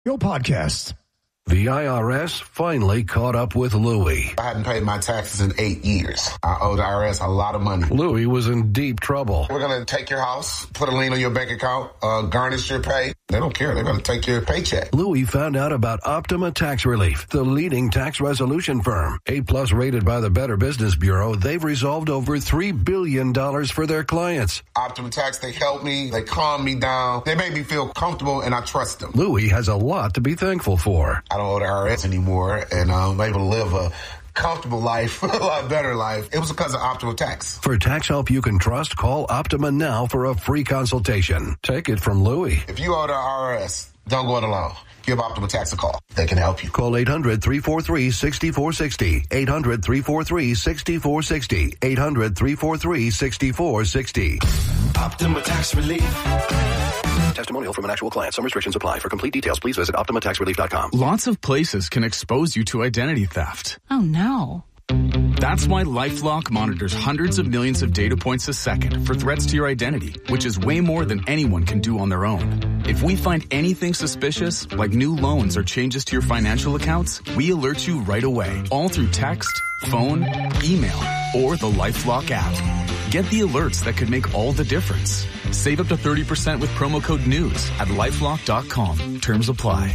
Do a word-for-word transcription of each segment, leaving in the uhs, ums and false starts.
Your podcast. The I R S finally caught up with Louie. I hadn't paid my taxes in eight years. I owe the I R S a lot of money. Louie was in deep trouble. We're going to take your house, put a lien on your bank account, uh, garnish your pay. They don't care. They're going to take your paycheck. Louie found out about Optima Tax Relief, the leading tax resolution firm. A-plus rated by the Better Business Bureau, they've resolved over three billion dollars for their clients. Optima Tax, they help me. They calm me down. They make me feel comfortable, and I trust them. Louie has a lot to be thankful for. I don't owe the I R S anymore, and I'm able to live a comfortable life, a lot better life. It was because of Optima Tax. For tax help you can trust, call Optima now for a free consultation. Take it from Louie. If you owe the I R S, don't go it alone. Give Optima Tax a call. They can help you. Call eight hundred, three four three, six four six zero. eight hundred, three four three, six four six zero. eight hundred, three four three, six four six zero. Optima Tax Relief. Testimonial from an actual client. Some restrictions apply. For complete details, please visit Optima Tax Relief dot com. Lots of places can expose you to identity theft. Oh, no. That's why LifeLock monitors hundreds of millions of data points a second for threats to your identity, which is way more than anyone can do on their own. If we find anything suspicious, like new loans or changes to your financial accounts, we alert you right away, all through text, phone, email, or the LifeLock app. Get the alerts that could make all the difference. Save up to thirty percent with promo code NEWS at lifelock dot com. Terms apply.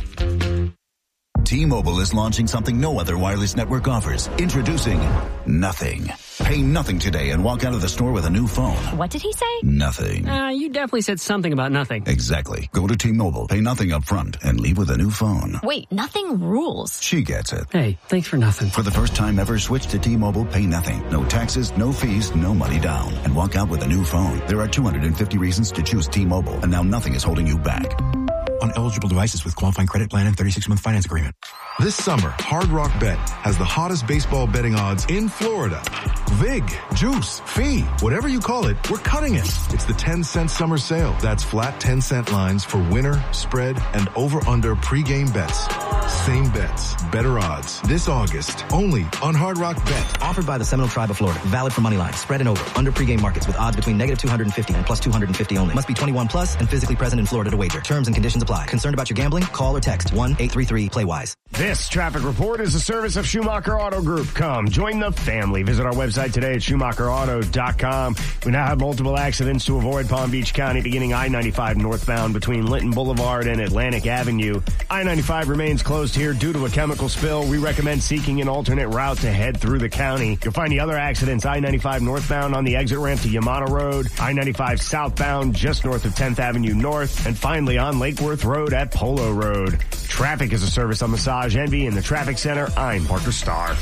T-Mobile is launching something no other wireless network offers. Introducing Nothing. Pay nothing today and walk out of the store with a new phone. What did he say? Nothing. Uh, you definitely said something about nothing. Exactly. Go to T-Mobile, pay nothing up front, and leave with a new phone. Wait, nothing rules. She gets it. Hey, thanks for nothing. For the first time ever, switch to T-Mobile, pay nothing. No taxes, no fees, no money down. And walk out with a new phone. There are two hundred fifty reasons to choose T-Mobile, and now nothing is holding you back. On eligible devices with qualifying credit plan and thirty-six month finance agreement. This summer, Hard Rock Bet has the hottest baseball betting odds in Florida. Vig, juice, fee, whatever you call it, we're cutting it. It's the ten cent summer sale. That's flat ten cent lines for winner, spread, and over-under pregame bets. Same bets, better odds. This August, only on Hard Rock Bet. Offered by the Seminole Tribe of Florida. Valid for money line, spread and over, under pregame markets with odds between negative two hundred fifty and plus two hundred fifty only. Must be twenty-one plus and physically present in Florida to wager. Terms and conditions apply. Concerned about your gambling? Call or text one eight three three play wise. This traffic report is a service of Schumacher Auto Group. Come, join the family. Visit our website today at schumacher auto dot com. We now have multiple accidents to avoid Palm Beach County, beginning I ninety-five northbound between Linton Boulevard and Atlantic Avenue. I ninety-five remains closed here due to a chemical spill. We recommend seeking an alternate route to head through the county. You'll find the other accidents I ninety-five northbound on the exit ramp to Yamana Road, I ninety-five southbound just north of tenth Avenue North, and finally on Lake Worth Road at Polo Road. Traffic is a service on Massage Envy in the Traffic Center. I'm Parker Starr.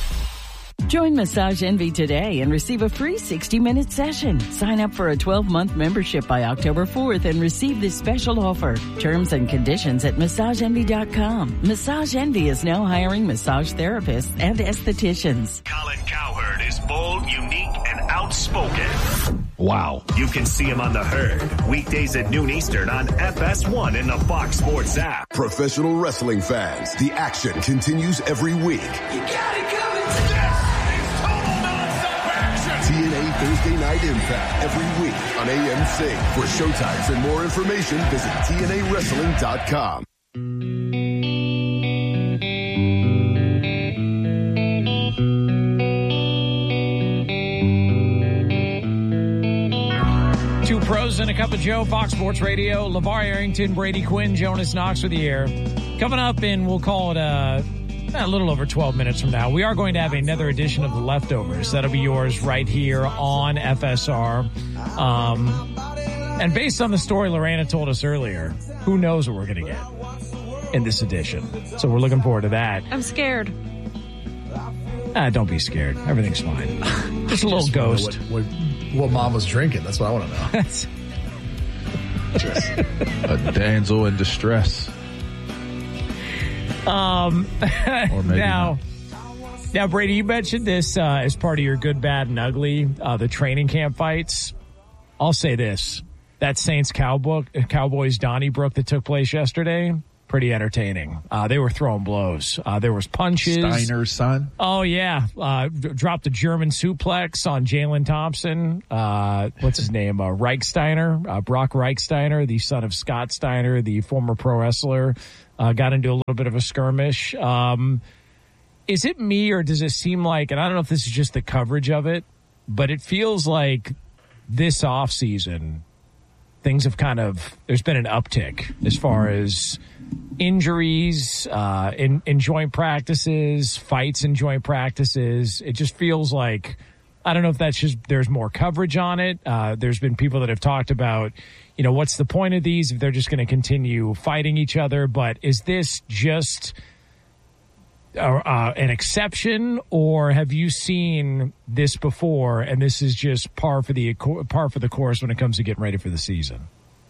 Join Massage Envy today and receive a free sixty minute session. Sign up for a twelve month membership by October fourth and receive this special offer. Terms and conditions at massage envy dot com. Massage Envy is now hiring massage therapists and estheticians. Colin Cowherd is bold, unique, and outspoken. Wow. You can see him on The Herd, weekdays at noon Eastern on F S one and the Fox Sports app. Professional wrestling fans, the action continues every week. You got it coming together. T N A Thursday Night Impact every week on A M C. For showtimes and more information, visit T N A wrestling dot com. Two pros and a cup of Joe, Fox Sports Radio. LeVar Arrington, Brady Quinn, Jonas Knox with the air. Coming up in, we'll call it a... a little over twelve minutes from now, we are going to have another edition of The Leftovers. That'll be yours right here on F S R. Um, and based on the story Lorena told us earlier, who knows what we're going to get in this edition. So we're looking forward to that. I'm scared. Ah, don't be scared. Everything's fine. Just a little Just ghost. What, what, what mom was drinking. That's what I want to know. Just a damsel in distress. Um, or maybe now, not. now, Brady, you mentioned this uh, as part of your good, bad, and ugly, uh, the training camp fights. I'll say this. That Saints Cowboy, Cowboys Donnybrook that took place yesterday, pretty entertaining. Uh, they were throwing blows. Uh, there was punches. Steiner's son? Oh, yeah. Uh, d- dropped a German suplex on Jalen Thompson. Uh, what's his name? Uh, Reichsteiner. Uh, Brock Reichsteiner, the son of Scott Steiner, the former pro wrestler. uh, got into a little bit of a skirmish. Um, is it me, or does it seem like, and I don't know if this is just the coverage of it, but it feels like this offseason, things have kind of, there's been an uptick as far as injuries, uh, in, in joint practices, fights in joint practices. It just feels like, I don't know if that's just, there's more coverage on it. Uh, there's been people that have talked about, you know, what's the point of these if they're just going to continue fighting each other? But is this just uh, uh, an exception, or have you seen this before and this is just par for the par for the course when it comes to getting ready for the season?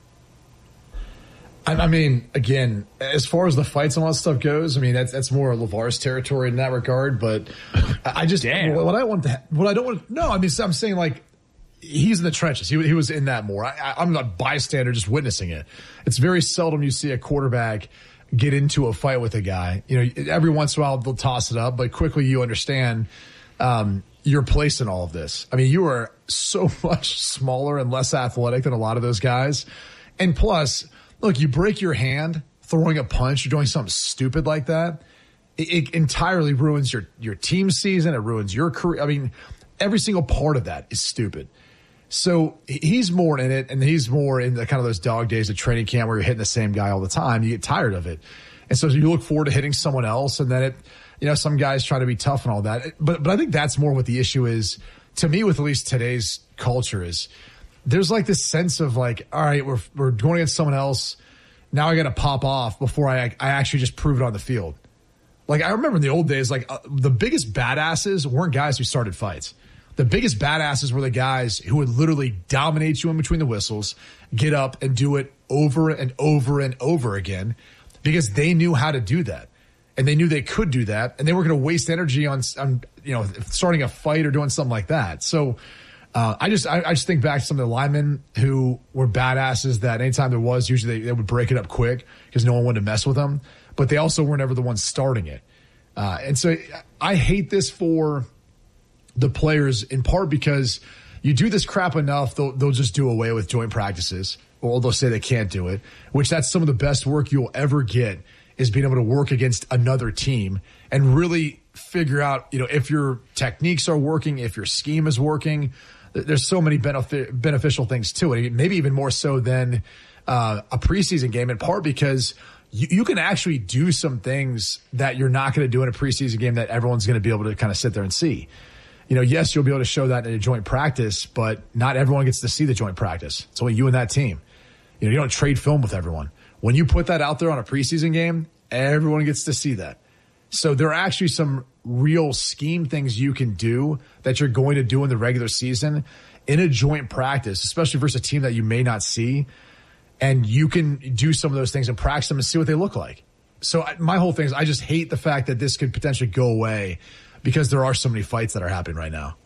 I mean, again, as far as the fights and all that stuff goes, I mean, that's that's more LeVar's territory in that regard. But I just, Damn. what I want to, what I don't want, no, I mean, I'm saying like, he's in the trenches. He, he was in that more. I, I'm not a bystander just witnessing it. It's very seldom you see a quarterback get into a fight with a guy. You know, every once in a while they'll toss it up, but quickly you understand um, your place in all of this. I mean, you are so much smaller and less athletic than a lot of those guys. And plus, look, you break your hand throwing a punch, you're doing something stupid like that, it, it entirely ruins your, your team season. It ruins your career. I mean, every single part of that is stupid. So he's more in it, and he's more in the kind of those dog days of training camp where you're hitting the same guy all the time. You get tired of it. And so you look forward to hitting someone else, and then it, you know, some guys try to be tough and all that. But, but I think that's more what the issue is, to me, with at least today's culture is, there's like this sense of like, all right, we're we're going against someone else. Now I got to pop off before I I actually just prove it on the field. Like, I remember in the old days, like uh, the biggest badasses weren't guys who started fights. The biggest badasses were the guys who would literally dominate you in between the whistles, get up and do it over and over and over again, because they knew how to do that. And they knew they could do that, and they weren't going to waste energy on, on, you know, starting a fight or doing something like that. So, Uh, I just I, I just think back to some of the linemen who were badasses that anytime there was, usually they, they would break it up quick because no one wanted to mess with them. But they also weren't ever the ones starting it. Uh, and so I hate this for the players, in part because you do this crap enough, they'll, they'll just do away with joint practices, or they'll say they can't do it, which that's some of the best work you'll ever get, is being able to work against another team and really figure out, you know, if your techniques are working, if your scheme is working. There's so many benefit, beneficial things to it, maybe even more so than uh, a preseason game, in part because you, you can actually do some things that you're not going to do in a preseason game that everyone's going to be able to kind of sit there and see. You know, yes, you'll be able to show that in a joint practice, but not everyone gets to see the joint practice. It's only you and that team. You know, you don't trade film with everyone. When you put that out there on a preseason game, everyone gets to see that. So there are actually some real scheme things you can do that you're going to do in the regular season in a joint practice, especially versus a team that you may not see. And you can do some of those things and practice them and see what they look like. So my whole thing is, I just hate the fact that this could potentially go away because there are so many fights that are happening right now.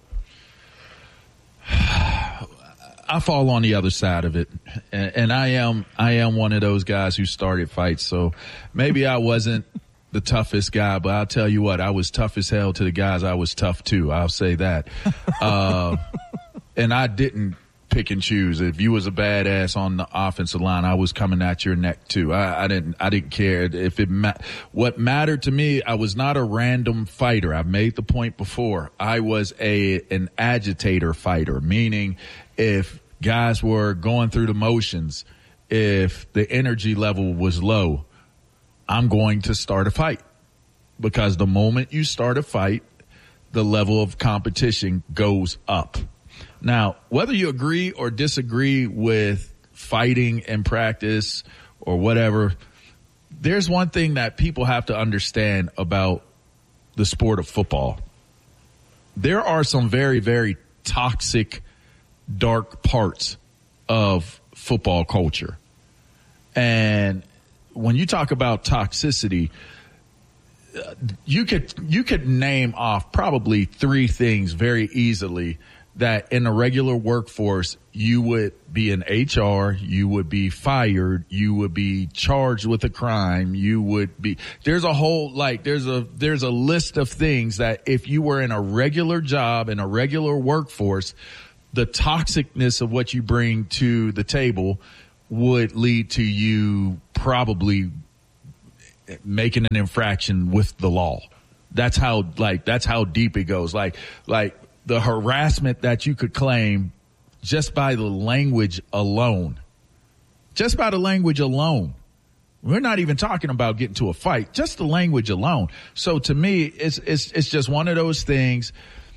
I fall on the other side of it, and, and I am I am one of those guys who started fights. So maybe I wasn't the toughest guy, but I'll tell you what, I was tough as hell to the guys I was tough to. I'll say that. Uh, and I didn't pick and choose. If you was a badass on the offensive line, I was coming at your neck too. I, I didn't, I didn't care if it, ma- what mattered to me, I was not a random fighter. I've made the point before. I was a, an agitator fighter, meaning if guys were going through the motions, if the energy level was low, I'm going to start a fight, because the moment you start a fight, the level of competition goes up. Now, whether you agree or disagree with fighting in practice or whatever, there's one thing that people have to understand about the sport of football. There are some very, very toxic, dark parts of football culture. And when you talk about toxicity, you could you could name off probably three things very easily that in a regular workforce you would be in H R, you would be fired, you would be charged with a crime, you would be there's a whole like there's a there's a list of things that if you were in a regular job in a regular workforce, the toxicness of what you bring to the table would lead to you probably making an infraction with the law. That's how, like, that's how deep it goes. Like, like the harassment that you could claim just by the language alone, just by the language alone. We're not even talking about getting to a fight, just the language alone. So to me, it's, it's, it's just one of those things.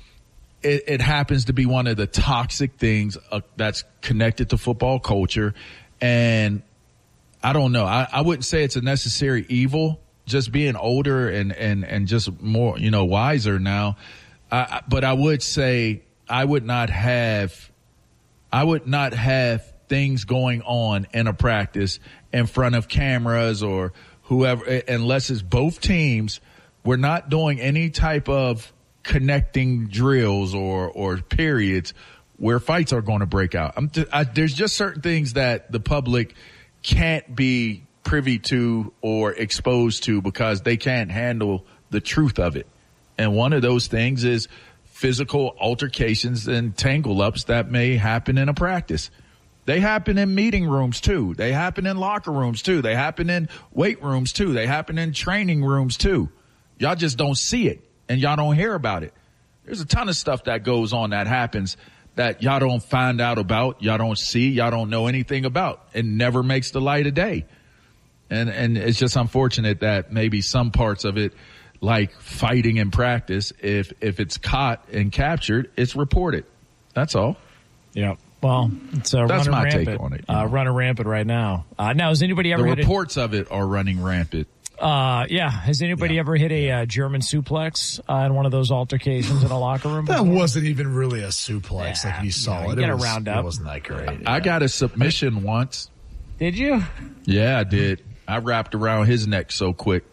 It, it happens to be one of the toxic things uh, that's connected to football culture. And I don't know. I, I wouldn't say it's a necessary evil, just being older and, and, and just more, you know, wiser now. I, but I would say I would not have, I would not have things going on in a practice in front of cameras or whoever, unless it's both teams. We're not doing any type of connecting drills or, or periods where fights are going to break out. I'm t- I, there's just certain things that the public can't be privy to or exposed to because they can't handle the truth of it. And one of those things is physical altercations and tangle ups that may happen in a practice. They happen in meeting rooms too. They happen in locker rooms too. They happen in weight rooms too. They happen in training rooms too. Y'all just don't see it and y'all don't hear about it. There's a ton of stuff that goes on that happens that y'all don't find out about, y'all don't see, y'all don't know anything about. It never makes the light of day. And and it's just unfortunate that maybe some parts of it, like fighting in practice, if if it's caught and captured, it's reported. That's all. Yeah. Well, it's uh, That's running my rampant. take on it. Uh, running rampant right now. Uh, now, has anybody ever the hit reports a, of it are running rampant? Uh, yeah. Has anybody yeah. ever hit a uh, German suplex uh, in one of those altercations in a locker room? That wasn't even really a suplex, yeah, like you saw yeah, it. You it get was, a round up. It wasn't that great. I yeah. got a submission once. Did you? Yeah, I did. I wrapped around his neck so quick.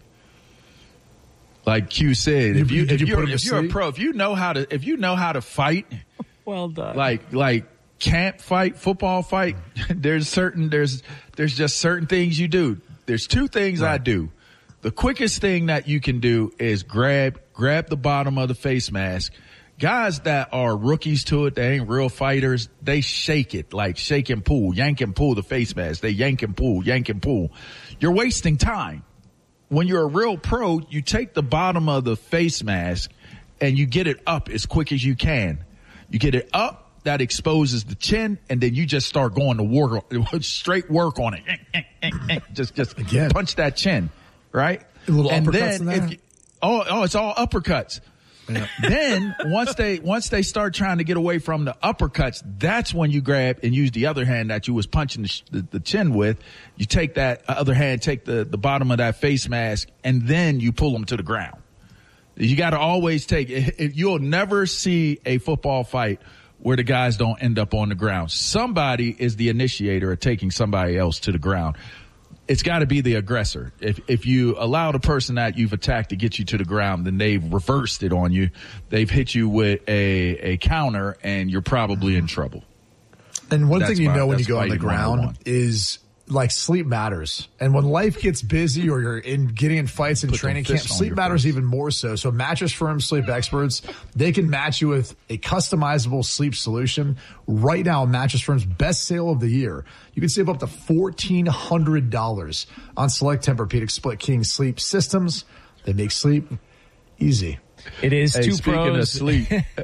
Like Q said, you, if you, if you you're, if you're a pro, if you know how to, if you know how to fight, well done. Like, like camp fight, football fight, there's certain, there's, there's just certain things you do. There's two things right. I do. The quickest thing that you can do is grab, grab the bottom of the face mask. Guys that are rookies to it, they ain't real fighters, they shake it, like shake and pull, yank and pull the face mask. They yank and pull, yank and pull. You're wasting time. When you're a real pro, you take the bottom of the face mask and you get it up as quick as you can. You get it up, that exposes the chin, and then you just start going to work, straight work on it. just, just Again. punch that chin, right? A little and uppercuts then in that? if you, oh, oh, it's all uppercuts. Yeah. Then once they once they start trying to get away from the uppercuts, that's when you grab and use the other hand that you was punching the, the, the chin with. You take that other hand, take the, the bottom of that face mask, and then you pull them to the ground. You got to always take it. You'll never see a football fight where the guys don't end up on the ground. Somebody is the initiator of taking somebody else to the ground. It's got to be the aggressor. If if you allow the person that you've attacked to get you to the ground, then they've reversed it on you. They've hit you with a, a counter, and you're probably in trouble. And one that's thing you my, know when you go on the one ground oh one. is like sleep matters. And when life gets busy or you're in getting in fights and Put training camp, sleep matters face. even more so. So Mattress Firm Sleep Experts, they can match you with a customizable sleep solution. Right now, Mattress Firm's best sale of the year. You can save up to fourteen hundred dollars on select Tempur-Pedic Split King sleep systems. They make sleep easy. It is hey, two speaking pros. of sleep,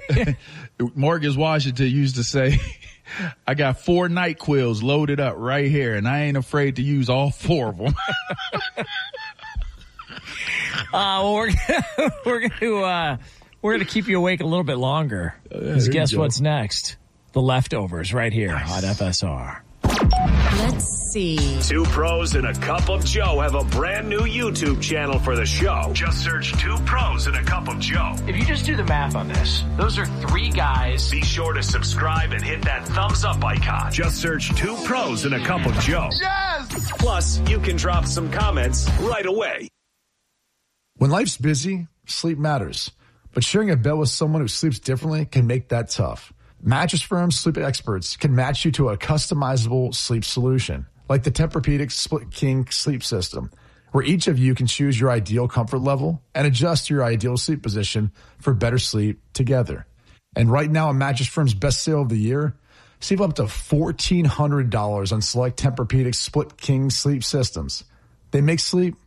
Marcus Washington used to say, I got four night quills loaded up right here, and I ain't afraid to use all four of them. uh, well, we're gonna, we're going to uh, we're going to keep you awake a little bit longer. Because guess what's next? The Leftovers right here nice. on F S R. Let's see. Two Pros and a Cup of Joe have a brand new YouTube channel for the show. Just search Two Pros and a Cup of Joe. If you just do the math on this, those are three guys. Be sure to subscribe and hit that thumbs up icon. Just search Two Pros and a Cup of Joe. Yes! Plus, you can drop some comments right away. When life's busy, sleep matters. But sharing a bed with someone who sleeps differently can make that tough. Mattress Firm Sleep Experts can match you to a customizable sleep solution, like the Tempur-Pedic Split King sleep system, where each of you can choose your ideal comfort level and adjust your ideal sleep position for better sleep together. And right now, at Mattress Firm's best sale of the year, save up to fourteen hundred dollars on select Tempur-Pedic Split King sleep systems. They make sleep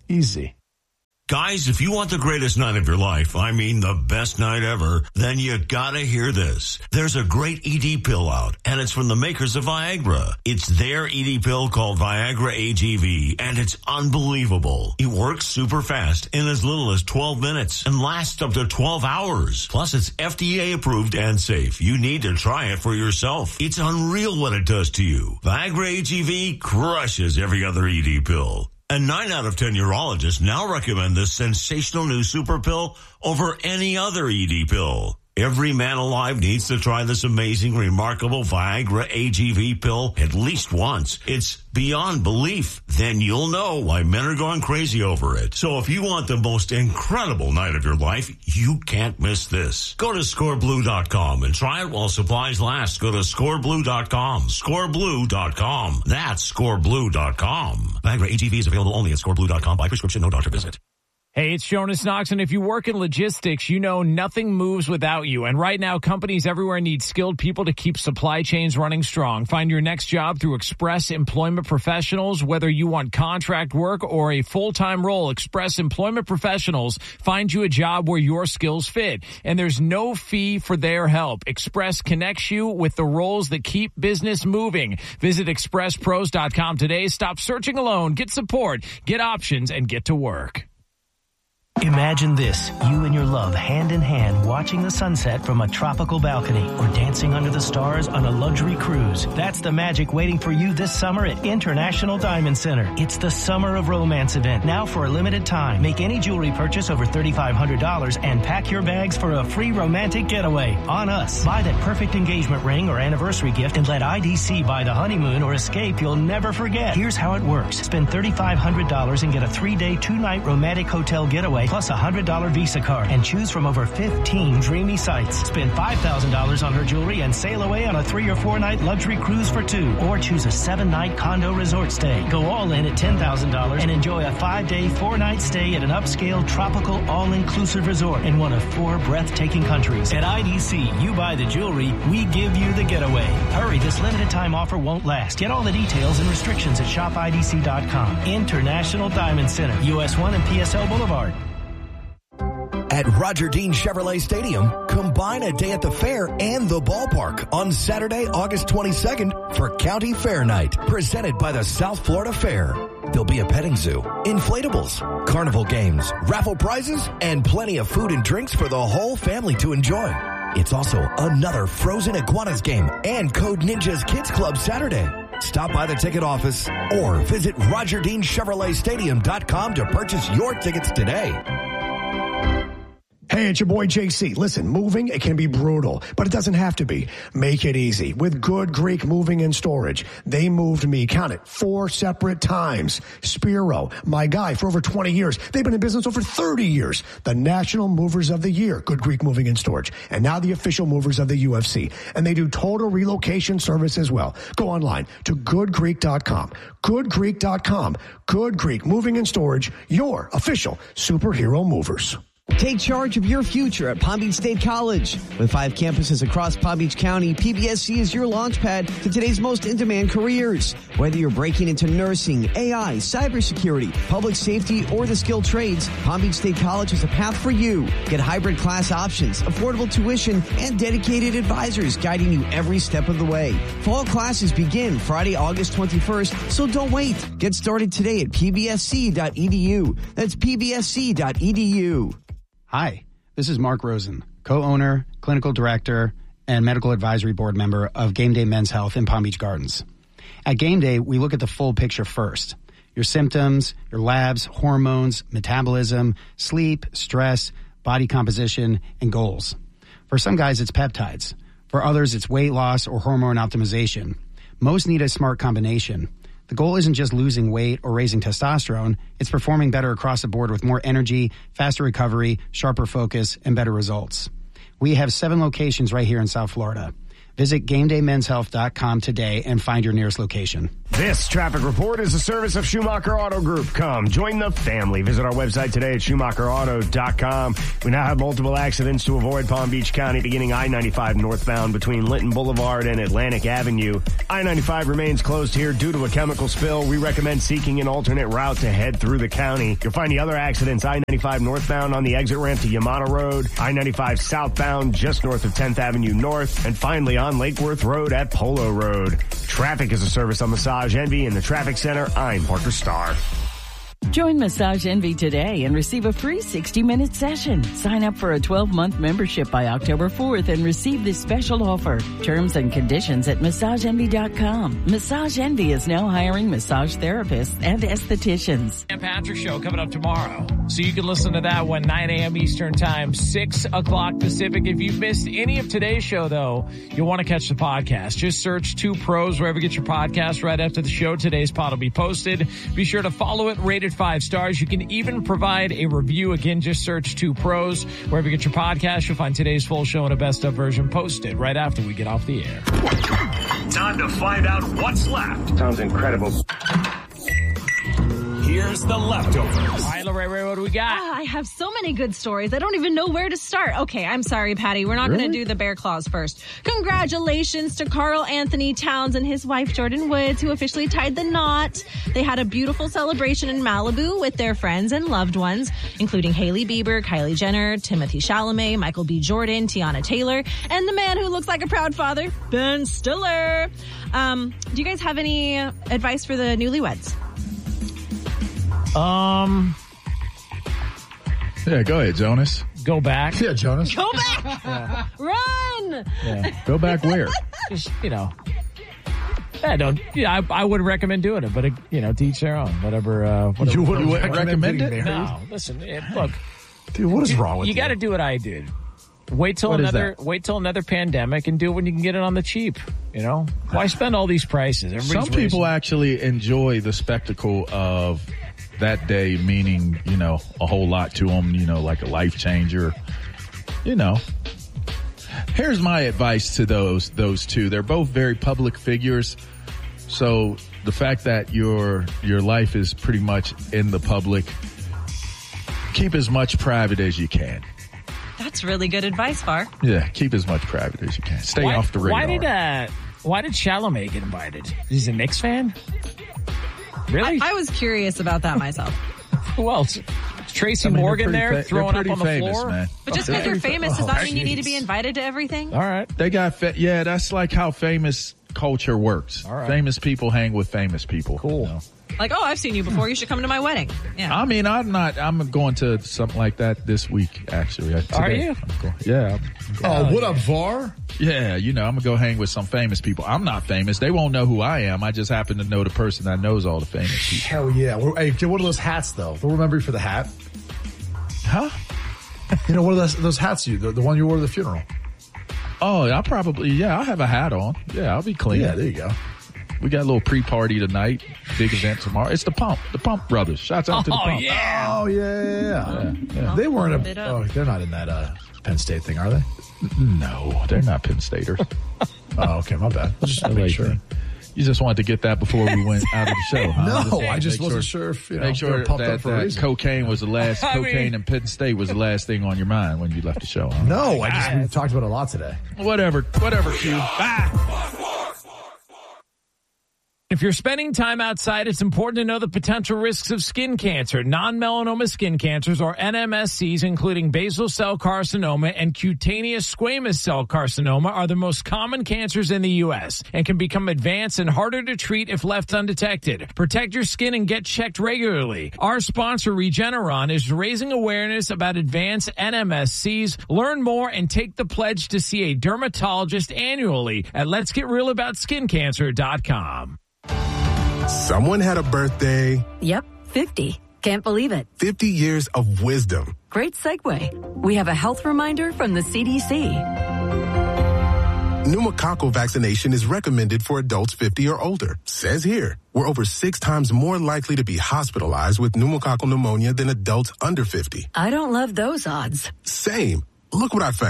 Easy. Guys, if you want the greatest night of your life, I mean the best night ever, then you gotta hear this. There's a great E D pill out, and it's from the makers of Viagra. It's their E D pill called Viagra A G V, and it's unbelievable. It works super fast in as little as twelve minutes and lasts up to twelve hours. Plus, it's F D A approved and safe. You need to try it for yourself. It's unreal what it does to you. Viagra A G V crushes every other E D pill. And nine out of ten urologists now recommend this sensational new super pill over any other E D pill. Every man alive needs to try this amazing, remarkable Viagra A G V pill at least once. It's beyond belief. Then you'll know why men are going crazy over it. So if you want the most incredible night of your life, you can't miss this. Go to score blue dot com and try it while supplies last. Go to score blue dot com. score blue dot com. That's score blue dot com. Viagra A G V is available only at score blue dot com by prescription, no doctor visit. Hey, it's Jonas Knox, and if you work in logistics, you know nothing moves without you. And right now, companies everywhere need skilled people to keep supply chains running strong. Find your next job through Express Employment Professionals. Whether you want contract work or a full-time role, Express Employment Professionals find you a job where your skills fit. And there's no fee for their help. Express connects you with the roles that keep business moving. Visit express pros dot com today. Stop searching alone. Get support, get options, and get to work. Imagine this, you and your love hand in hand watching the sunset from a tropical balcony or dancing under the stars on a luxury cruise. That's the magic waiting for you this summer at International Diamond Center. It's the Summer of Romance event, now for a limited time. Make any jewelry purchase over three thousand five hundred dollars and pack your bags for a free romantic getaway on us. Buy that perfect engagement ring or anniversary gift and let I D C buy the honeymoon or escape you'll never forget. Here's how it works. Spend three thousand five hundred dollars and get a three-day, two-night romantic hotel getaway plus a one hundred dollars Visa card and choose from over fifteen dreamy sites. Spend five thousand dollars on her jewelry and sail away on a three or four night luxury cruise for two, or choose a seven night condo resort stay. Go all in at ten thousand dollars and enjoy a five day, four night stay at an upscale tropical all-inclusive resort in one of four breathtaking countries. At I D C, you buy the jewelry, we give you the getaway. Hurry, this limited time offer won't last. Get all the details and restrictions at shop I D C dot com. International Diamond Center, U S one and P S L Boulevard. At Roger Dean Chevrolet Stadium, combine a day at the fair and the ballpark on Saturday, August twenty-second for County Fair Night, presented by the South Florida Fair. There'll be a petting zoo, inflatables, carnival games, raffle prizes, and plenty of food and drinks for the whole family to enjoy. It's also another Frozen Iguanas game and Code Ninjas Kids Club Saturday. Stop by the ticket office or visit roger dean chevrolet stadium dot com to purchase your tickets today. Hey, it's your boy J C. Listen, moving, it can be brutal, but it doesn't have to be. Make it easy with Good Greek Moving and Storage. They moved me, count it, four separate times. Spiro, my guy for over twenty years. They've been in business over thirty years. The National Movers of the Year, Good Greek Moving and Storage. And now the official movers of the U F C. And they do total relocation service as well. Go online to good greek dot com. good greek dot com. Good Greek Moving and Storage, your official superhero movers. Take charge of your future at Palm Beach State College. With five campuses across Palm Beach County, P B S C is your launchpad to today's most in-demand careers. Whether you're breaking into nursing, A I, cybersecurity, public safety, or the skilled trades, Palm Beach State College is a path for you. Get hybrid class options, affordable tuition, and dedicated advisors guiding you every step of the way. Fall classes begin Friday, August twenty-first, so don't wait. Get started today at p b s c dot e d u. That's p b s c dot e d u. Hi, this is Mark Rosen, co-owner, clinical director, and medical advisory board member of Game Day Men's Health in Palm Beach Gardens. At Game Day, we look at the full picture first. Your symptoms, your labs, hormones, metabolism, sleep, stress, body composition, and goals. For some guys, it's peptides. For others, it's weight loss or hormone optimization. Most need a smart combination. The goal isn't just losing weight or raising testosterone, it's performing better across the board with more energy, faster recovery, sharper focus, and better results. We have seven locations right here in South Florida. Visit game day men's health dot com today and find your nearest location. This traffic report is a service of Schumacher Auto Group. Come, join the family. Visit our website today at schumacher auto dot com. We now have multiple accidents to avoid Palm Beach County, beginning I ninety-five northbound between Linton Boulevard and Atlantic Avenue. I ninety-five remains closed here due to a chemical spill. We recommend seeking an alternate route to head through the county. You'll find the other accidents I ninety-five northbound on the exit ramp to Yamana Road, I ninety-five southbound just north of tenth Avenue North, and finally on Lake Worth Road at Polo Road. Traffic is a service on Massage Envy in the Traffic Center. I'm Parker Starr. Join Massage Envy today and receive a free sixty-minute session. Sign up for a twelve-month membership by October fourth and receive this special offer. Terms and conditions at massage envy dot com. Massage Envy is now hiring massage therapists and estheticians. Dan Patrick Show coming up tomorrow. So you can listen to that one, nine a.m. Eastern Time, six o'clock Pacific. If you've missed any of today's show, though, you'll want to catch the podcast. Just search Two Pros wherever you get your podcast right after the show. Today's pod will be posted. Be sure to follow it, rate it five stars. You can even provide a review. Again, just search Two Pros wherever you get your podcast. You'll find today's full show and a best of version posted right after we get off the air. Time to find out what's left. Sounds incredible. Here's the leftovers. All right, Lorraine, what do we got? Oh, I have so many good stories. I don't even know where to start. Okay, I'm sorry, Patty. We're not Really? going to do the bear claws first. Congratulations to Carl Anthony Towns and his wife, Jordan Woods, who officially tied the knot. They had a beautiful celebration in Malibu with their friends and loved ones, including Hailey Bieber, Kylie Jenner, Timothy Chalamet, Michael B. Jordan, Tiana Taylor, and the man who looks like a proud father, Ben Stiller. Um, do you guys have any advice for the newlyweds? Um, Yeah, go ahead, Jonas. Go back. Yeah, Jonas. Go back! Yeah. Run! Yeah. Go back where? Just, you know. I don't, yeah, I, I would recommend doing it, but, it, you know, to each their own. Whatever, uh, whatever. You wouldn't whatever- recommend it? No, listen, it, look. Dude, what is you, wrong with you? you? You got to do what I did. Wait till What is another, that? wait till another pandemic and do it when you can get it on the cheap. You know, why spend all these prices? Everybody's Some people racing. actually enjoy the spectacle of that day, meaning, you know, a whole lot to them, you know, like a life changer. You know, here's my advice to those, those two. They're both very public figures. So the fact that your, your life is pretty much in the public, keep as much private as you can. That's really good advice, Far. Yeah, keep as much private as you can. Stay why, off the radar. Why did, uh, why did Chalamet get invited? He's a Knicks fan? Really? I, I was curious about that myself. Who else? Tracy I mean, Morgan they're there pretty fa- throwing they're up on the pretty famous, floor? man. But just They're because you're pretty fa- famous, does Oh, that mean you need to jeez. be invited to everything? All right. They got, fa- yeah, that's like how famous culture works. All right. Famous people hang with famous people. Cool. You know? Like, oh, I've seen you before. You should come to my wedding. Yeah. I mean, I'm not, I'm going to something like that this week, actually. Uh, Are today. you? I'm going, yeah. I'm- Oh, what up, Var? Yeah, you know, I'm going to go hang with some famous people. I'm not famous. They won't know who I am. I just happen to know the person that knows all the famous people. Hell yeah. Well, hey, what are those hats, though? They'll remember you for the hat. Huh? You know, what are those, those hats you, the, the one you wore at the funeral? Oh, I'll probably, yeah, I'll have a hat on. Yeah, I'll be clean. Yeah, there you go. We got a little pre-party tonight. Big event tomorrow. It's the Pump. The Pump Brothers. Shouts out to the Oh, Pump. yeah. Oh, yeah, yeah, yeah. Yeah, yeah. They weren't Pump a, it up. oh, they're not in that, uh, Penn State thing, are they? No, they're not Penn Staters. Oh, okay, my bad. Just I make like sure. that. You just wanted to get that before we went out of the show, huh? No, I just Make wasn't sure- sure if, you know, Make they were sure pumped that, up for a that reason. cocaine was the last, I cocaine mean- and Penn State was the last thing on your mind when you left the show, huh? No, I just, we talked about it a lot today. Whatever, whatever, Q. Bye. If you're spending time outside, it's important to know the potential risks of skin cancer. Non-melanoma skin cancers, or N M S Cs, including basal cell carcinoma and cutaneous squamous cell carcinoma, are the most common cancers in the U S and can become advanced and harder to treat if left undetected. Protect your skin and get checked regularly. Our sponsor, Regeneron, is raising awareness about advanced N M S Cs. Learn more and take the pledge to see a dermatologist annually at lets get real about skin cancer dot com. Someone had a birthday. Yep, fifty. Can't believe it. fifty years of wisdom. Great segue. We have a health reminder from the C D C. Pneumococcal vaccination is recommended for adults fifty or older. Says here, we're over six times more likely to be hospitalized with pneumococcal pneumonia than adults under fifty. I don't love those odds. Same. Look what I found.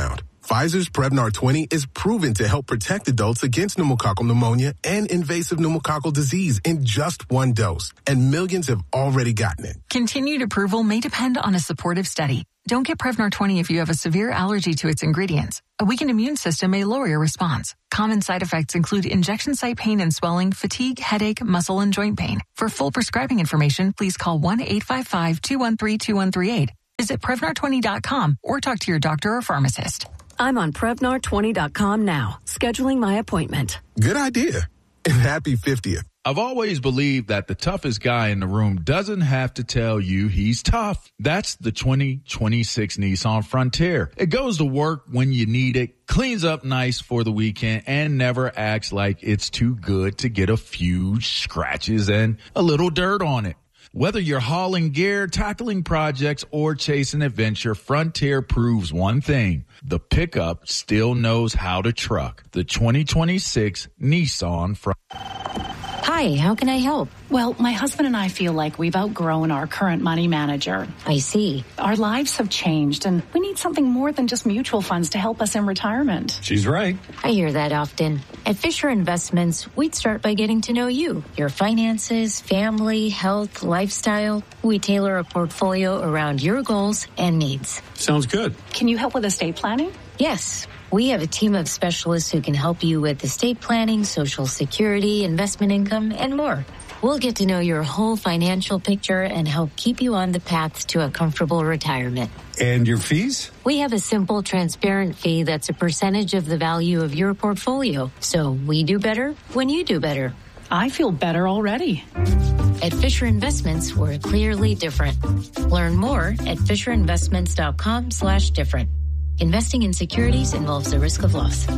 Pfizer's Prevnar twenty is proven to help protect adults against pneumococcal pneumonia and invasive pneumococcal disease in just one dose, and millions have already gotten it. Continued approval may depend on a supportive study. Don't get Prevnar twenty if you have a severe allergy to its ingredients. A weakened immune system may lower your response. Common side effects include injection site pain and swelling, fatigue, headache, muscle, and joint pain. For full prescribing information, please call one eight five five, two one three, two one three eight. Visit Prevnar twenty dot com or talk to your doctor or pharmacist. I'm on Prevnar twenty dot com now, scheduling my appointment. Good idea. And happy fiftieth. I've always believed that the toughest guy in the room doesn't have to tell you he's tough. That's the twenty twenty-six Nissan Frontier. It goes to work when you need it, cleans up nice for the weekend, and never acts like it's too good to get a few scratches and a little dirt on it. Whether you're hauling gear, tackling projects, or chasing adventure, Frontier proves one thing. The pickup still knows how to truck. The twenty twenty-six Nissan Frontier. Hi, how can I help? Well, my husband and I feel like we've outgrown our current money manager. I see. Our lives have changed, and we need something more than just mutual funds to help us in retirement. She's right. I hear that often. At Fisher Investments, we'd start by getting to know you, your finances, family, health, lifestyle. We tailor a portfolio around your goals and needs. Sounds good. Can you help with estate planning? Yes. We have a team of specialists who can help you with estate planning, Social Security, investment income, and more. We'll get to know your whole financial picture and help keep you on the path to a comfortable retirement. And your fees? We have a simple, transparent fee that's a percentage of the value of your portfolio. So we do better when you do better. I feel better already. At Fisher Investments, we're clearly different. Learn more at FisherInvestments.com slash different. Investing in securities involves the risk of loss.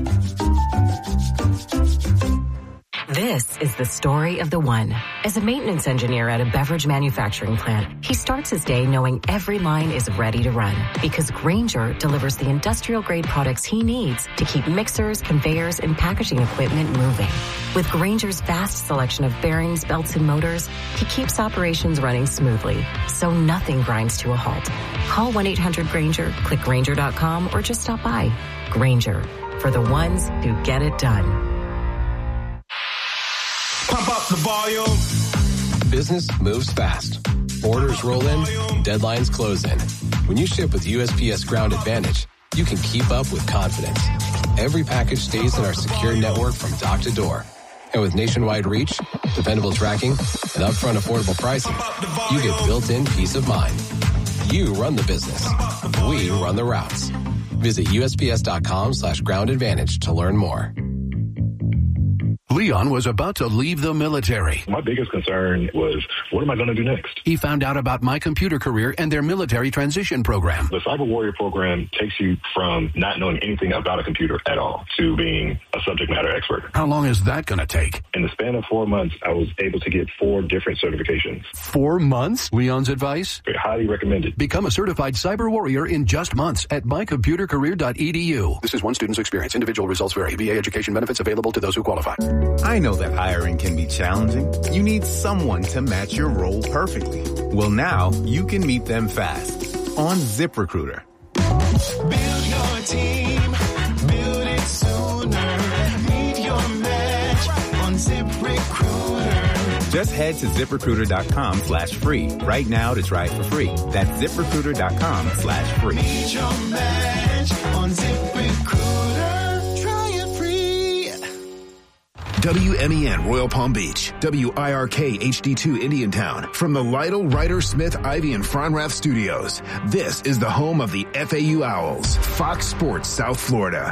This is the story of the one. As a maintenance engineer at a beverage manufacturing plant, he starts his day knowing every line is ready to run because Grainger delivers the industrial-grade products he needs to keep mixers, conveyors, and packaging equipment moving. With Grainger's vast selection of bearings, belts, and motors, he keeps operations running smoothly, so nothing grinds to a halt. Call one eight hundred Grainger, click Grainger dot com, or just stop by. Grainger, for the ones who get it done. Pump up the volume. Business moves fast. Orders roll in, deadlines close in. When you ship with U S P S Ground Advantage, you can keep up with confidence. Every package stays in our secure network from dock to door. And with nationwide reach, dependable tracking, and upfront affordable pricing, you get built-in peace of mind. You run the business. We run the routes. Visit USPS.com slash ground advantage to learn more. Leon was about to leave the military. My biggest concern was, what am I going to do next? He found out about My Computer Career and their military transition program. The Cyber Warrior program takes you from not knowing anything about a computer at all to being a subject matter expert. How long is that going to take? In the span of four months, I was able to get four different certifications. Four months? Leon's advice? Highly recommended. Become a certified cyber warrior in just months at my computer career dot e d u. This is one student's experience. Individual results vary. V A education benefits available to those who qualify. I know that hiring can be challenging. You need someone to match your role perfectly. Well, now you can meet them fast on ZipRecruiter. Build your team, build it sooner. Meet your match on ZipRecruiter. Just head to ZipRecruiter.com slash free right now to try it for free. That's ZipRecruiter.com slash free. Meet your match on ZipRecruiter. Try it free. W M E N Royal Palm Beach, W I R K H D two Indiantown. From the Lytle, Ryder, Smith, Ivy, and Fronrath studios, this is the home of the F A U Owls, Fox Sports South Florida.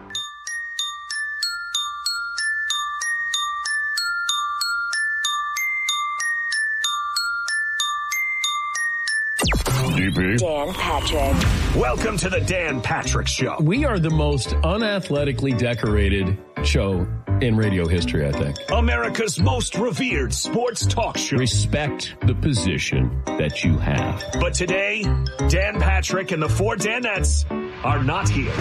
D P. Dan Patrick. Welcome to the Dan Patrick Show. We are the most unathletically decorated show in radio history, I think. America's most revered sports talk show. Respect the position that you have. But today, Dan Patrick and the four Danettes are not here.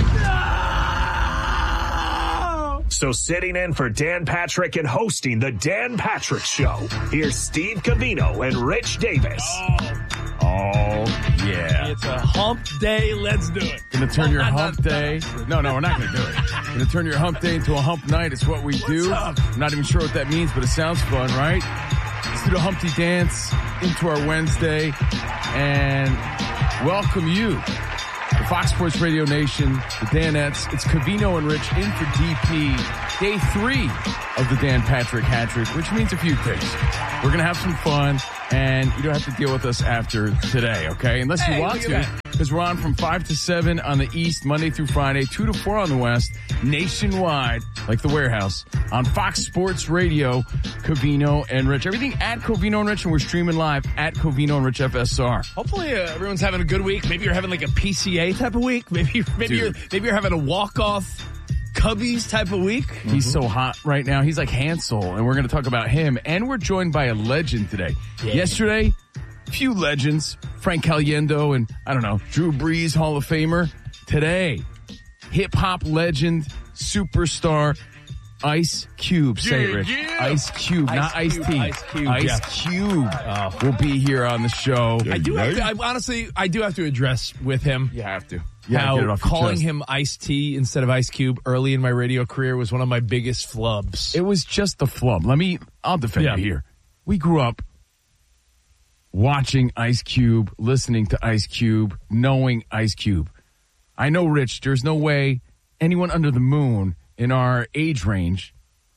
No! So sitting in for Dan Patrick and hosting the Dan Patrick Show, here's Steve Covino and Rich Davis. Oh, oh yeah. It's a hump hump day. Let's do it. Gonna turn Well, your not- hump not- day. No, no, we're not gonna do it. Gonna turn your hump day into a hump night. It's what we do. up? I'm not even sure what that means, but it sounds fun, right? Let's do the Humpty Dance into our Wednesday and welcome you to Fox Sports Radio Nation, the Danettes. It's Covino and Rich in for D P, day three of the Dan Patrick hat trick, which means a few things. We're gonna have some fun, and you don't have to deal with us after today, okay? Unless Hey, you want look at to. that. Because we're on from five to seven on the East, Monday through Friday, two to four on the West, nationwide, like the warehouse, on Fox Sports Radio, Covino and Rich. Everything at Covino and Rich, and we're streaming live at Covino and Rich F S R. Hopefully, uh, everyone's having a good week. Maybe you're having like a P C A type of week. Maybe, maybe you're, maybe you're having a walk-off Cubbies type of week. He's so hot right now. He's like Hansel, and we're going to talk about him. And we're joined by a legend today. Yeah. Yesterday, few legends, Frank Caliendo and, I don't know, Drew Brees, Hall of Famer. Today, hip-hop legend, superstar, Ice Cube. Say it, Yeah, Rich. yeah. Ice Cube, Ice not Ice Cube, T. Ice Cube, Ice yeah. Cube will be here on the show. I do have to, I, honestly, I do have to address with him. You have to. Yeah, how get it off your calling chest. him Ice T instead of Ice Cube early in my radio career was one of my biggest flubs. It was just the flub. Let me, I'll defend Yeah. you here. We grew up watching Ice Cube, listening to Ice Cube, knowing Ice Cube. I know, Rich, there's no way anyone under the moon in our age range,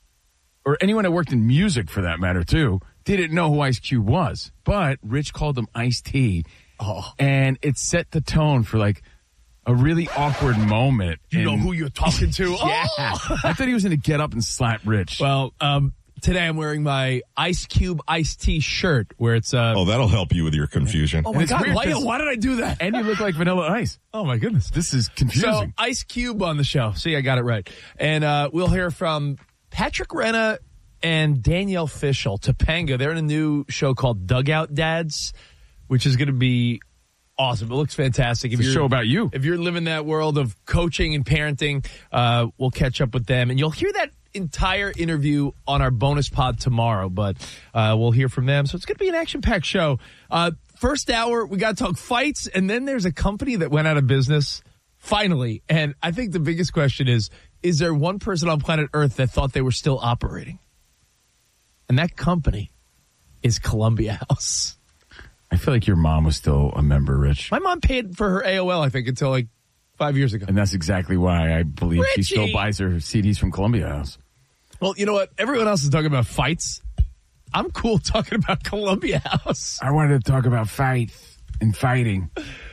or anyone that worked in music for that matter too, didn't know who Ice Cube was. But Rich called him Ice T. Oh. And it set the tone for like a really awkward moment. You know in- who you're talking to? Yeah. Oh! I thought he was going to get up and slap Rich. Well, um, today I'm wearing my Ice Cube Ice T shirt where it's uh Oh, that'll help you with your confusion. Oh And my it's god, weird why, 'cause- why did I do that? And you look like Vanilla Ice. Oh my goodness. This is So confusing. Ice Cube on the show. See, I got it right. And uh, we'll hear from Patrick Renna and Danielle Fishel, Topanga. They're in a new show called Dugout Dads, which is going to be awesome. It looks fantastic. If It's a you're- show about you. If you're living that world of coaching and parenting, uh, we'll catch up with them. And you'll hear that entire interview on our bonus pod tomorrow, but uh, we'll hear from them. So it's going to be an action-packed show. Uh, first hour, we got to talk fights, and then there's a company that went out of business, finally. And I think the biggest question is, is there one person on planet Earth that thought they were still operating? And that company is Columbia House. I feel like your mom was still a member, Rich. My mom paid for her A O L, I think, until like five years ago. And that's exactly why I believe she still Richie! buys her C Ds from Columbia House. Well, you know what? Everyone else is talking about fights. I'm cool talking about Columbia House. I wanted to talk about fight and fighting.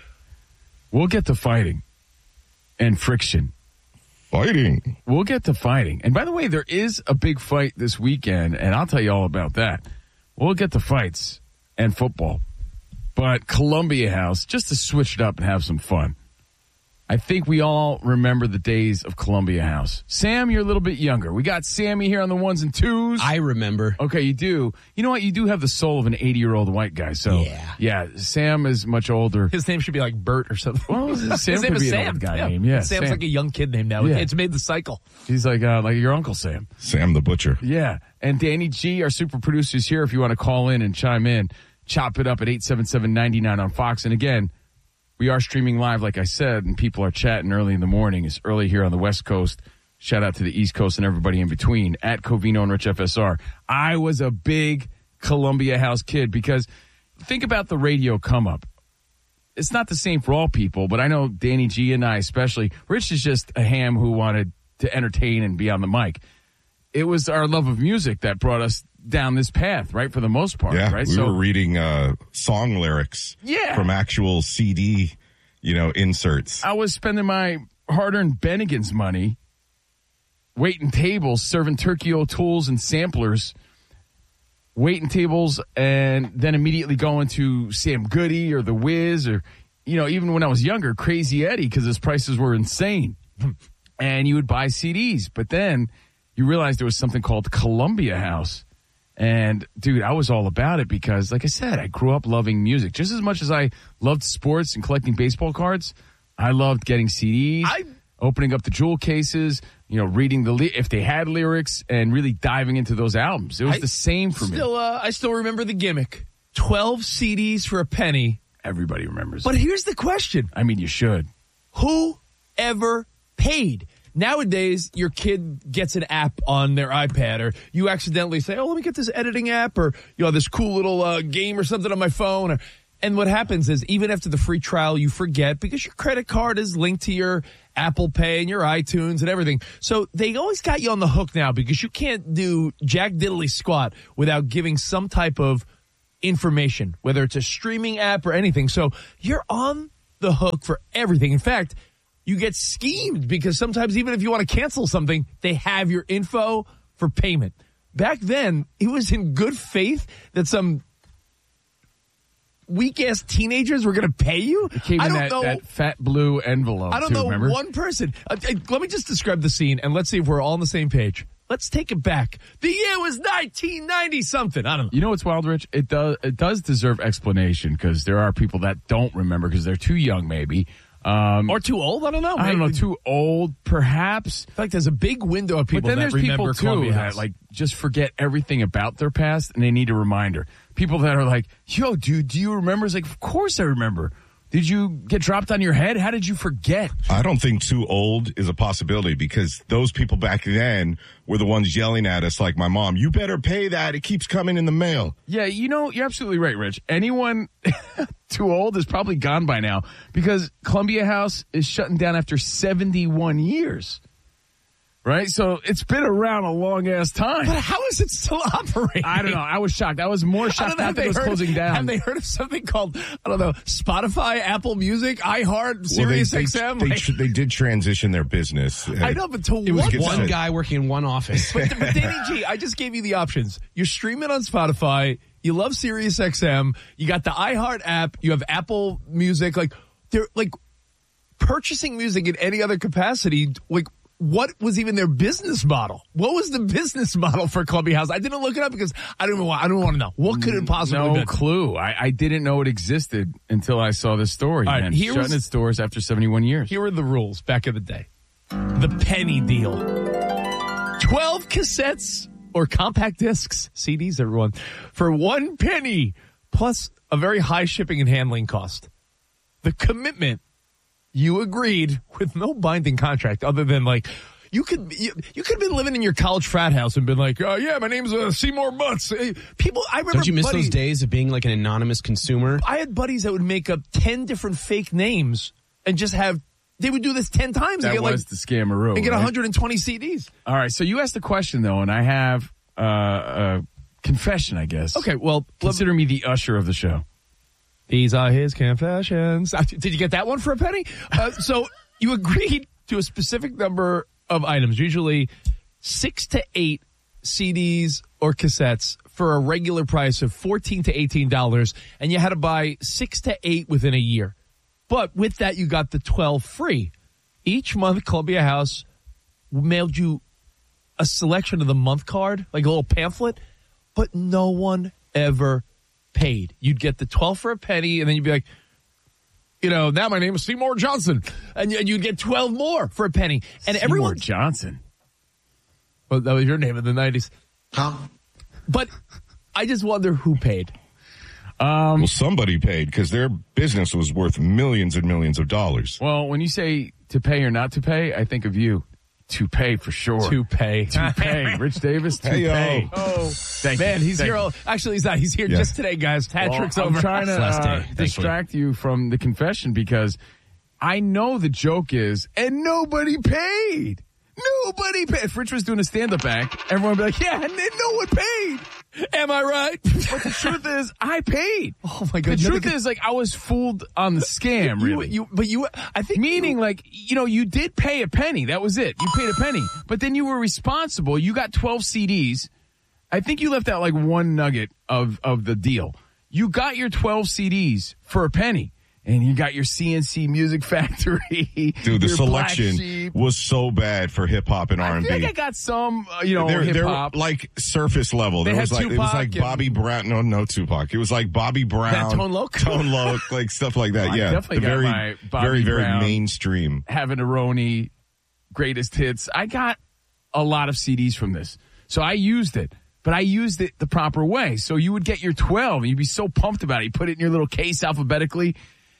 We'll get to fighting and friction. Fighting. We'll get to fighting. And by the way, there is a big fight this weekend, and I'll tell you all about that. We'll get to fights and football. But Columbia House, just to switch it up and have some fun. I think we all remember the days of Columbia House. Sam, you're a little bit younger. We got Sammy here on the ones and twos. I remember. Okay, you do. You know what? You do have the soul of an eighty-year-old white guy. So, Yeah. yeah, Sam is much older. His name should be like Bert or something. Well, Sam His name could is be an Sam. old guy yeah. name. Yeah, Sam's Sam. like a young kid name now. Yeah. It's made the cycle. He's like uh, like your Uncle Sam. Sam the Butcher. Yeah. And Danny G, our super producer, is here if you want to call in and chime in. Chop it up at eight seven seven, nine nine on Fox. And again, we are streaming live, like I said, and people are chatting early in the morning. It's early here on the West Coast. Shout out to the East Coast and everybody in between at Covino and Rich F S R. I was a big Columbia House kid because think about the radio come up. It's not the same for all people, but I know Danny G and I especially. Rich is just a ham who wanted to entertain and be on the mic. It was our love of music that brought us down this path, right? For the most part, Yeah, right? we were reading uh, song lyrics Yeah. from actual C D, you know, inserts. I was spending my hard-earned Bennigan's money waiting tables, serving Turkey O'Toole's and samplers, waiting tables, and then immediately going to Sam Goody or The Wiz or, you know, even when I was younger, Crazy Eddie because his prices were insane. And you would buy C Ds. But then you realized there was something called Columbia House. And, dude, I was all about it because, like I said, I grew up loving music. Just as much as I loved sports and collecting baseball cards, I loved getting C Ds, I, opening up the jewel cases, you know, reading the li- if they had lyrics and really diving into those albums. It was I the same for me. Still, uh, I still remember the gimmick. twelve C Ds for a penny Everybody remembers But it. here's the question. I mean, you should. Who ever paid? Nowadays, your kid gets an app on their iPad, or you accidentally say, oh, let me get this editing app, or, you know, this cool little uh, game or something on my phone. Or, and what happens is, even after the free trial, you forget because your credit card is linked to your Apple Pay and your iTunes and everything. So they always got you on the hook now because you can't do jack diddly squat without giving some type of information, whether it's a streaming app or anything. So you're on the hook for everything. In fact, you get schemed because sometimes even if you want to cancel something, they have your info for payment. Back then, it was in good faith that some weak-ass teenagers were going to pay you. It came I in don't that, know. that fat blue envelope. I don't too, know remember? one person. Uh, uh, let me just describe the scene, and let's see if we're all on the same page. Let's take it back. The year was nineteen ninety something. I don't know. You know what's wild, Rich? It does it does deserve explanation because there are people that don't remember because they're too young, maybe. Um, or too old. I don't know. I don't know. Maybe. Too old, perhaps. In fact, there's a big window of people but then that there's remember people too Columbia that House. like just forget everything about their past and they need a reminder. People that are like, "Yo, dude, do you remember?" It's like, "Of course I remember." Did you get dropped on your head? How did you forget? I don't think too old is a possibility because those people back then were the ones yelling at us like my mom, you better pay that. It keeps coming in the mail. Yeah, you know, you're absolutely right, Rich. Anyone too old is probably gone by now because Columbia House is shutting down after seventy-one years. Right? So it's been around a long ass time. But how is it still operating? I don't know. I was shocked. I was more shocked know, after it was heard, closing down. Have they heard of something called, I don't know, Spotify, Apple Music, iHeart, Sirius well, they, X M? They, Like, they, they did transition their business. I know, but to It was what? one guy working in one office. But, but Danny G, I just gave you the options. You're streaming on Spotify. You love Sirius X M. You got the iHeart app. You have Apple Music. Like, they're like purchasing music in any other capacity. Like, what was even their business model? What was the business model for Columbia House? I didn't look it up because I don't even want, I don't want to know. What could it possibly No be? clue. I, I didn't know it existed until I saw this story. All right, man. here Shutting was- its doors after seventy-one years. Here were the rules back in the day. The penny deal. twelve cassettes or compact discs, C Ds, everyone, for one penny plus a very high shipping and handling cost. The commitment, you agreed with no binding contract other than like, you could you, you could have been living in your college frat house and been like, oh yeah, my name's uh, Seymour Butts. Uh, People, I remember. Don't you miss buddies, those days of being like an anonymous consumer? I had buddies that would make up ten different fake names and just have. They would do this ten times. That and get was like, the scammeroo. and get right? one hundred twenty C Ds. All right, so you asked the question though, and I have uh, a confession, I guess. Okay, well, consider me the usher of the show. These are his confessions. Did you get that one for a penny? Uh, so you agreed to a specific number of items, usually six to eight C Ds or cassettes for a regular price of fourteen to eighteen dollars, and you had to buy six to eight within a year. But with that, you got the twelve free. Each month, Columbia House mailed you a selection of the month card, like a little pamphlet, but no one ever paid. You'd get the twelve for a penny, and then you'd be like, you know, now my name is Seymour Johnson, and you'd get twelve more for a penny. And Seymour everyone Johnson. Well, that was your name in the nineties. Huh? But I just wonder who paid. Um, well, somebody paid because their business was worth millions and millions of dollars. Well, when you say to pay or not to pay, I think of you. To pay for sure. To pay. To pay. Rich Davis, to Hey-o. pay. Oh, Thank man, you. he's Thank here. you. All, actually, he's not. He's here Yeah. just today, guys. Hat Well, trick's I'm over. trying to Last uh, day, thankfully. distract you from the confession because I know the joke is, and nobody paid. Nobody paid. If Rich was doing a stand-up act, everyone would be like, yeah, and then no one paid. Am I right? But the truth is, I paid. Oh my God! The You're truth the- is, like, I was fooled on the scam, You- really. You, but you, I think, Meaning, like, you know, you did pay a penny. That was it. You paid a penny. But then you were responsible. You got twelve C Ds. I think you left out, like, one nugget of, of the deal. You got your twelve C Ds for a penny. And you got your C N C Music Factory. Dude, the your Black selection Sheep. was so bad for hip hop and R I and feel B. like I got some, uh, you know, They're, hip they're hop. like surface level. They There had was like it was Tupac like and- Bobby Brown. No, no Tupac. It was like Bobby Brown, Tone Loc? Tone Loc, like stuff like that. I yeah, definitely the got very, my Bobby very, very Brown. mainstream. Having a Roni, greatest hits. I got a lot of C Ds from this. So I used it. but I used it the proper way. So you would get your twelve and you'd be so pumped about it. You put it in your little case alphabetically,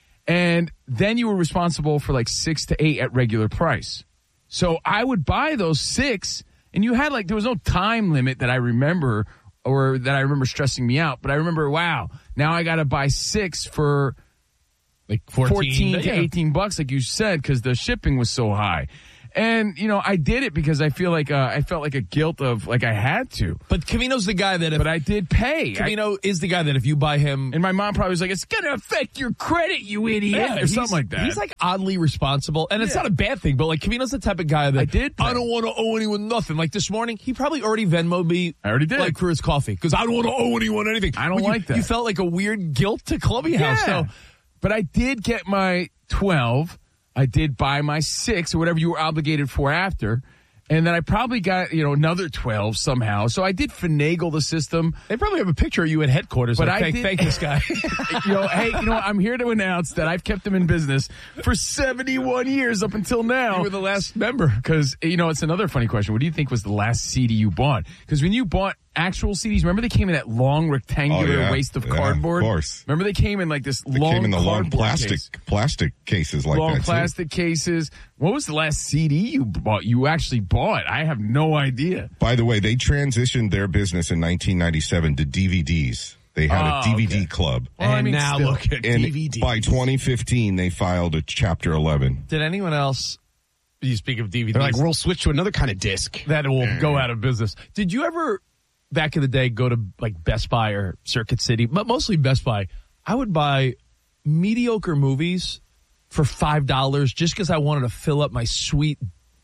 and then you were responsible for like six to eight at regular price. So I would buy those six, and you had like, there was no time limit that I remember or that I remember stressing me out. But I remember, wow, now I got to buy six for like fourteen, fourteen to yeah. eighteen bucks, like you said, because the shipping was so high. And, you know, I did it because I feel like, uh, I felt like a guilt of, like I had to. But Covino's the guy that if... But I did pay. Covino is the guy that if you buy him... And my mom probably was like, it's going to affect your credit, you idiot, Yeah, or something like that. He's like oddly responsible, and it's Yeah. not a bad thing, but like Covino's the type of guy that... I did pay. I don't want to owe anyone nothing. Like this morning, he probably already Venmo'd me... I already did. Like for his coffee, because I don't want to owe anyone anything. I don't But you- like that. You felt like a weird guilt to Columbia House. Yeah. So But I did get my twelve. I did buy my six or whatever you were obligated for after. And then I probably got, you know, another twelve somehow. So I did finagle the system. they probably have a picture of you at headquarters. But like, I thank, did- thank this guy. you know, hey, you know, what? I'm here to announce that I've kept them in business for seventy-one years up until now. You were the last member. Because, you know, it's another funny question. What do you think was the last C D you bought? Because when you bought actual C Ds, remember they came in that long rectangular Oh, yeah. waist of Yeah, cardboard? of course. Remember they came in like this They long came in the long cardboard plastic case? plastic cases like long that. too. plastic cases. What was the last C D you bought? You actually bought? I have no idea. By the way, they transitioned their business in nineteen ninety-seven to D V Ds. They had Oh, a D V D okay. club. Well, I and mean, now still. look at And D V Ds. by twenty fifteen, they filed a Chapter eleven. Did anyone else... You speak of D V Ds. They're like, we'll switch to another kind of disc. that will go out of business. Did you ever, back in the day, go to like Best Buy or Circuit City, but mostly Best Buy? I would buy mediocre movies for five dollars just because I wanted to fill up my sweet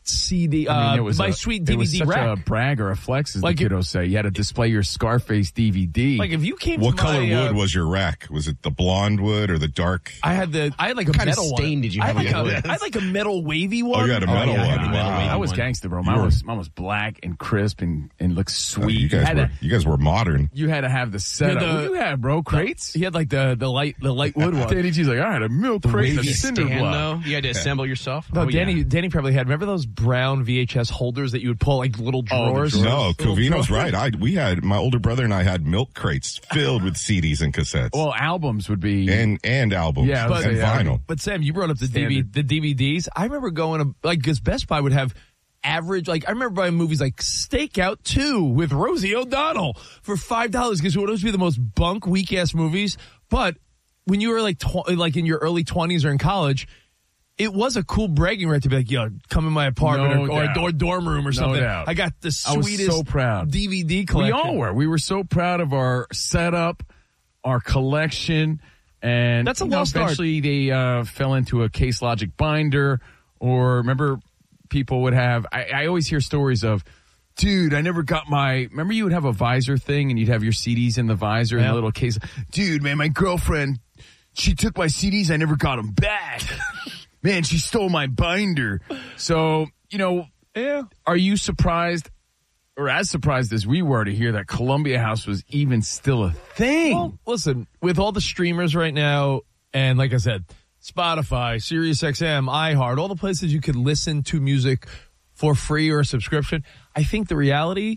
C D, uh, I mean, it was my a, sweet it D V D was such rack. a brag or a flex, as Like the it- kiddos say. You had to display your Scarface D V D. Like if you came What to color my, wood uh, was your rack? Was it the blonde wood or the dark? I had the, I had like a kind of metal stain one. did you I have had, like on a, your I had like a metal wavy one. Oh, you had a metal yeah, one. yeah, yeah. Wow. I was gangster, bro. Mine You were- was, mine was black and crisp and, and looked Oh, sweet. you guys had were to, you guys were modern. you had to have the setup. the- What do you have, bro? Crates? He had like the, the light, the light wood one. Danny G's like, I had a milk crate and a Wavy cinder stand, block. though. You had to assemble yourself. No, Oh, Danny, yeah. Danny probably had. Remember those brown V H S holders that you would pull like little Oh, the drawers? drawers. No, Little Covino's drawers. right. I we had my older brother and I had milk crates filled with C Ds and cassettes Well, albums would be. and and albums Yeah, I was and gonna say, vinyl. But Sam, you brought up the D V D, Standard. the D V Ds. I remember going to like because Best Buy would have average. Like I remember buying movies like Stakeout Two with Rosie O'Donnell for five dollars because it would always be the most bunk weak ass movies. But when you were like tw- like in your early twenties or in college, it was a cool bragging right to be like, yo, come in my apartment No or, or, doubt. or dorm room or No something. doubt. I got the I was sweetest so proud. D V D We collection. all were. We were so proud of our setup, our collection, and That's a you know, lost art. eventually they uh, fell into a Case Logic binder. Or remember, people would have. I, I always hear stories of, dude, I never got my. Remember, you would have a visor thing, and you'd have your C Ds in the visor in Yeah. a little case. Dude, man, my girlfriend, she took my C Ds. I never got them back. Man, she stole my binder. So you know, Yeah. are you surprised? Or as surprised as we were to hear that Columbia House was even still a thing. Well, listen, with all the streamers right now, and like I said, Spotify, SiriusXM, iHeart, all the places you could listen to music for free or a subscription, I think the reality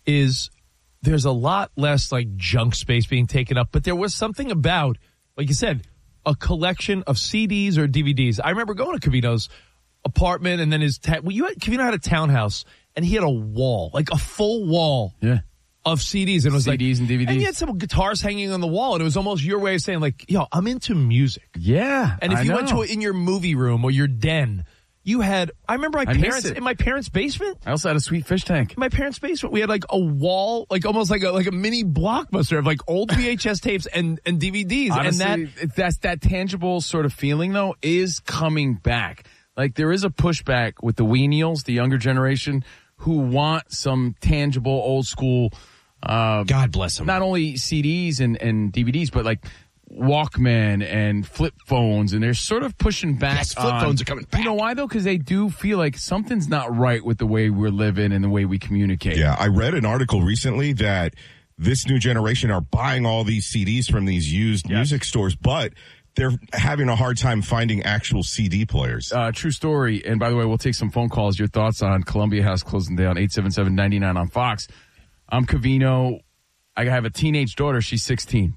is there's a lot less like junk space being taken up, but there was something about, like you said, a collection of C Ds or D V Ds. I remember going to Covino's apartment and then his, ta- well, you had, Covino had a townhouse and he had a wall, like a full wall. Yeah. Of C Ds, and it was C Ds like, and D V Ds. and you had some guitars hanging on the wall, and it was almost your way of saying, like, yo, I'm into music. Yeah, And if I you know. went to it in your movie room or your den, you had. I remember my I miss parents it. in my parents' basement. I also had a sweet fish tank. In my parents' basement, we had like a wall, like almost like a like a mini blockbuster of like old V H S tapes and and D V Ds, Honestly, and that it- that's that tangible sort of feeling though is coming back. Like there is a pushback with the weenials, the younger generation, who want some tangible old school. Uh, God bless them. Not only C Ds and, and D V Ds, but like Walkman and flip phones, and they're sort of pushing back. Yes, flip on- phones are coming back. You know why though? Because they do feel like something's not right with the way we're living and the way we communicate. Yeah, I read an article recently that this new generation are buying all these C Ds from these used music stores, but they're having a hard time finding actual C D players. Uh, true story. And by the way, we'll take some phone calls. Your thoughts on Columbia House closing down eight seven seven, nine nine on Fox. I'm Covino. I have a teenage daughter. She's sixteen.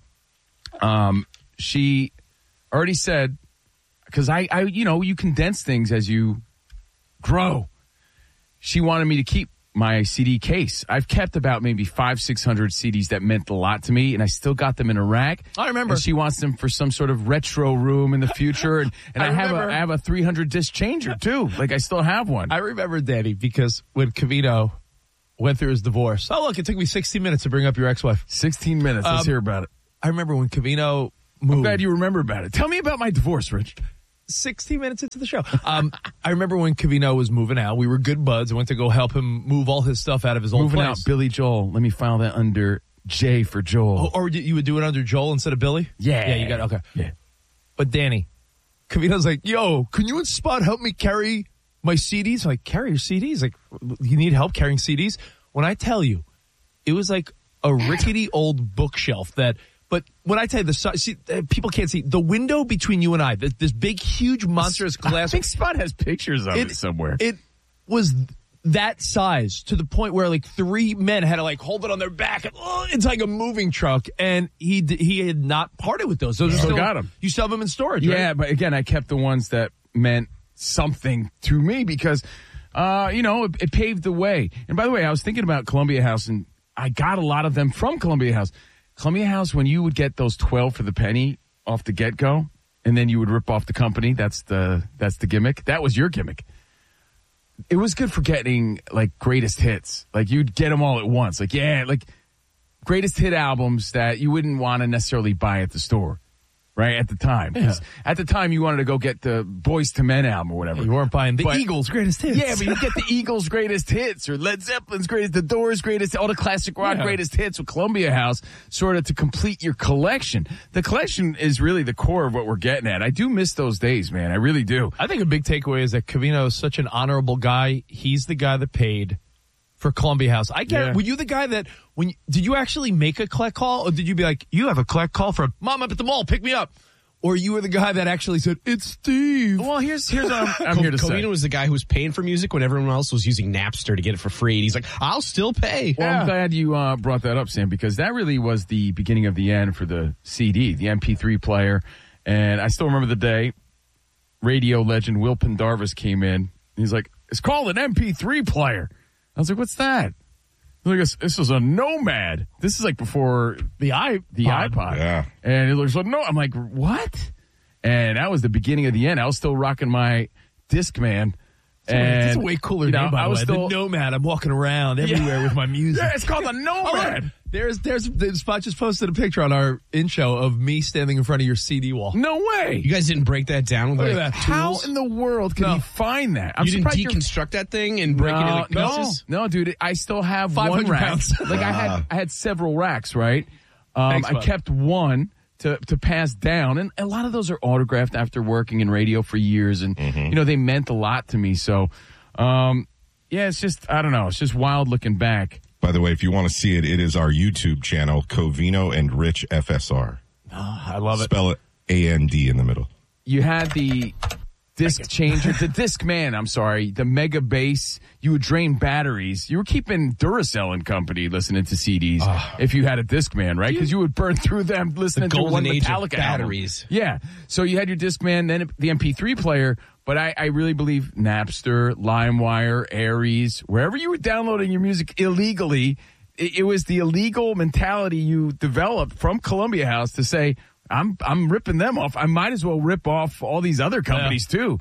Um, she already said, because I, I, you know, you condense things as you grow. She wanted me to keep my C D case. I've kept about maybe five, six hundred C Ds that meant a lot to me, and I still got them in a rack. I remember. And she wants them for some sort of retro room in the future, and, and I, I have a I have a three hundred disc changer too. Like I still have one. I remember, Danny, because when Covino went through his divorce. Oh, look, it took me sixteen minutes to bring up your ex-wife. sixteen minutes. Let's Um, hear about it. I remember when Covino moved. I'm glad you remember about it. Tell me about my divorce, Rich. sixteen minutes into the show. Um, I remember when Covino was moving out. We were good buds. I went to go help him move all his stuff out of his old Moving place. out, Billy Joel. Let me file that under J for Joel. Oh, or you would do it under Joel instead of Billy? Yeah. Yeah, you got okay. Yeah. But Danny, Covino's like, yo, can you and Spot help me carry my C Ds? I'm like, carry your C Ds? Like, you need help carrying C Ds? When I tell you, it was like a rickety old bookshelf that, but when I tell you the size, see, uh, people can't see the window between you and I, this, this big, huge, monstrous glass. I think Spot has pictures of it, it somewhere. It was that size to the point where like three men had to like hold it on their back. And, oh, it's like a moving truck. And he d- he had not parted with those. Those are Still still, got them. You still have them in storage, Yeah, right? but again, I kept the ones that meant something to me because, uh, you know, it, it paved the way. And by the way, I was thinking about Columbia House, and I got a lot of them from Columbia House. Columbia House, when you would get those twelve for the penny off the get-go, and then you would rip off the company, that's the that's the gimmick. That was your gimmick. It was good for getting, like, greatest hits. Like, you'd get them all at once. Like, yeah, like, greatest hit albums that you wouldn't want to necessarily buy at the store, right, at the time. Because Yeah. at the time, you wanted to go get the Boyz two Men album or whatever. You weren't buying the But- Eagles' greatest hits. Yeah, but you get the Eagles' greatest hits or Led Zeppelin's greatest, the Doors' greatest, all the classic rock Yeah. greatest hits with Columbia House, sort of to complete your collection. The collection is really the core of what we're getting at. I do miss those days, man. I really do. I think a big takeaway is that Covino is such an honorable guy. He's the guy that paid for Columbia House. I get Yeah. it. Were you the guy that, when you, did you actually make a collect call, or did you be like, you have a collect call for Mom up at the mall, pick me up? Or you were the guy that actually said, it's Steve. Well, here's here's what I'm, I'm here to Covino say. was the guy who was paying for music when everyone else was using Napster to get it for free. And he's like, I'll still pay. Well, I'm glad you uh, brought that up, Sam, because that really was the beginning of the end for the C D, the M P three player. And I still remember the day radio legend Will Pendarvis came in. He's like, it's called an M P three player. I was like, what's that? He's like, this is a Nomad. This is like before the i the iPod. Yeah. And he looks like, no. I'm like, what? And that was the beginning of the end. I was still rocking my Discman. That's And, a way cooler you know, name, by I the was way. still, The Nomad. I'm walking around everywhere Yeah. with my music. Yeah, it's called the Nomad. Oh, look. There's, there's, the Spot just posted a picture on our in-show of me standing in front of your C D wall. No way. You guys didn't break that down with Look like at that. How tools? in the world can No. he find that? I'm you didn't surprised you're- deconstruct that thing and break it no, into no, pieces? no, dude. I still have five one hundred rack. pounds. Like I had, I had several racks, right? Um, Thanks, I bud. kept one to to pass down, and a lot of those are autographed after working in radio for years, and you know they meant a lot to me. So, um, yeah, it's just I don't know. It's just wild looking back. By the way, if you want to see it, it is our YouTube channel, Covino and Rich F S R. Oh, I love it. Spell it A N D in the middle. You had the disc changer, the disc man, I'm sorry, the mega bass. You would drain batteries. You were keeping Duracell and company listening to C Ds if you had a disc man, right? Because you would burn through them listening The to one golden age of Metallica album. batteries. Yeah. So you had your disc man, then the M P three player. But I, I really believe Napster, LimeWire, Aries, wherever you were downloading your music illegally, it, it was the illegal mentality you developed from Columbia House to say, I'm I'm ripping them off. I might as well rip off all these other companies too.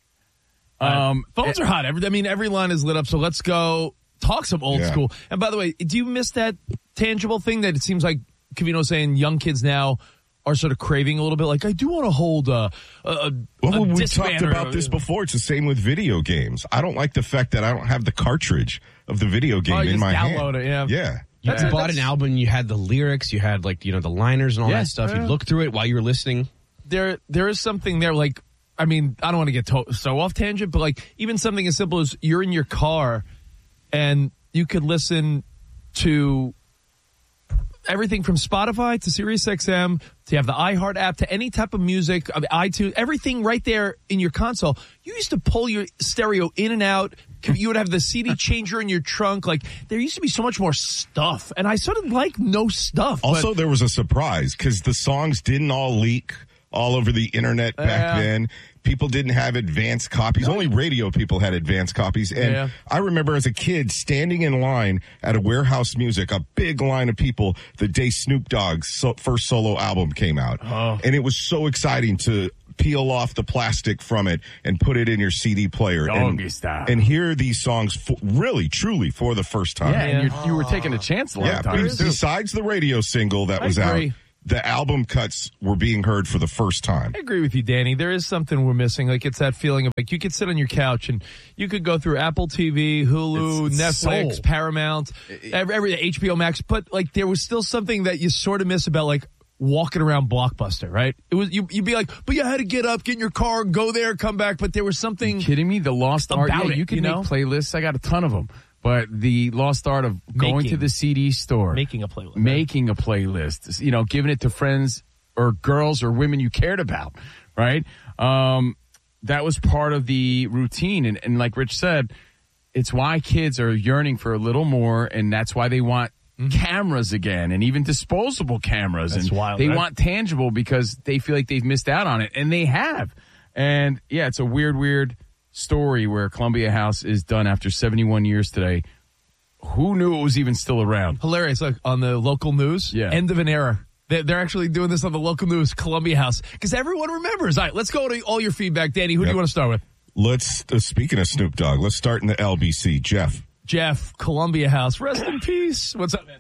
Um, Phones are hot. Every, I mean, every line is lit up. So let's go talk some old Yeah. school. And by the way, do you miss that tangible thing that it seems like Covino's saying young kids now are sort of craving a little bit? Like, I do want to hold a, a, a Well, a we Discman talked or about a- this before. It's the same with video games. I don't like the fact that I don't have the cartridge of the video game Oh, you in just my download hand. it, yeah. Yeah. You That's- bought that's- an album, you had the lyrics, you had like, you know, the liners and all Yeah, that stuff. yeah. You'd look through it while you were listening. there there is something there, like, I mean, I don't want to get to- so off tangent, but like even something as simple as you're in your car and you could listen to everything from Spotify to Sirius X M to have the iHeart app to any type of music, of iTunes, everything right there in your console. You used to pull your stereo in and out, You would have the C D changer in your trunk. Like, there used to be so much more stuff. And I sort of like no stuff. Also, but- there was a surprise because the songs didn't all leak all over the internet back Yeah. then. People didn't have advanced copies. Only radio people had advanced copies. And Yeah. I remember as a kid standing in line at a Warehouse Music, a big line of people the day Snoop Dogg's so- first solo album came out. Oh. And it was so exciting to peel off the plastic from it and put it in your C D player. Doggy and, style. and hear these songs for, really, truly for the first time. Yeah, and you're, you were taking a chance a lot Yeah, of times. be- besides the radio single that I was out, agree. the album cuts were being heard for the first time. I agree with you, Danny. There is something we're missing. Like, it's that feeling of like you could sit on your couch and you could go through Apple T V, Hulu, It's Netflix, soul. Paramount, every, every H B O Max. But like, there was still something that you sort of miss about like walking around Blockbuster, right? It was you. You'd be like, but you had to get up, get in your car, go there, come back. But there was something. You kidding me? The lost art. about Yeah, it, you can you make know? playlists. I got a ton of them. But the lost art of going Making. to the C D store, Making a playlist. making a playlist, you know, giving it to friends or girls or women you cared about, right? Um, that was part of the routine. And, and like Rich said, it's why kids are yearning for a little more, and that's why they want cameras again, and even disposable cameras. That's and wild, they right? want tangible because they feel like they've missed out on it, and they have. And yeah, it's a weird, weird story where Columbia House is done after seventy-one years today. Who knew it was even still around? Hilarious. Like on the local news, Yeah. end of an era. They're, they're actually doing this on the local news, Columbia House, because everyone remembers. All right, let's go to all your feedback. Danny, who do Yep. you want to start with? Let's, uh, speaking of Snoop Dogg, let's start in the L B C. Jeff. Jeff, Columbia House. Rest in peace. What's up, man?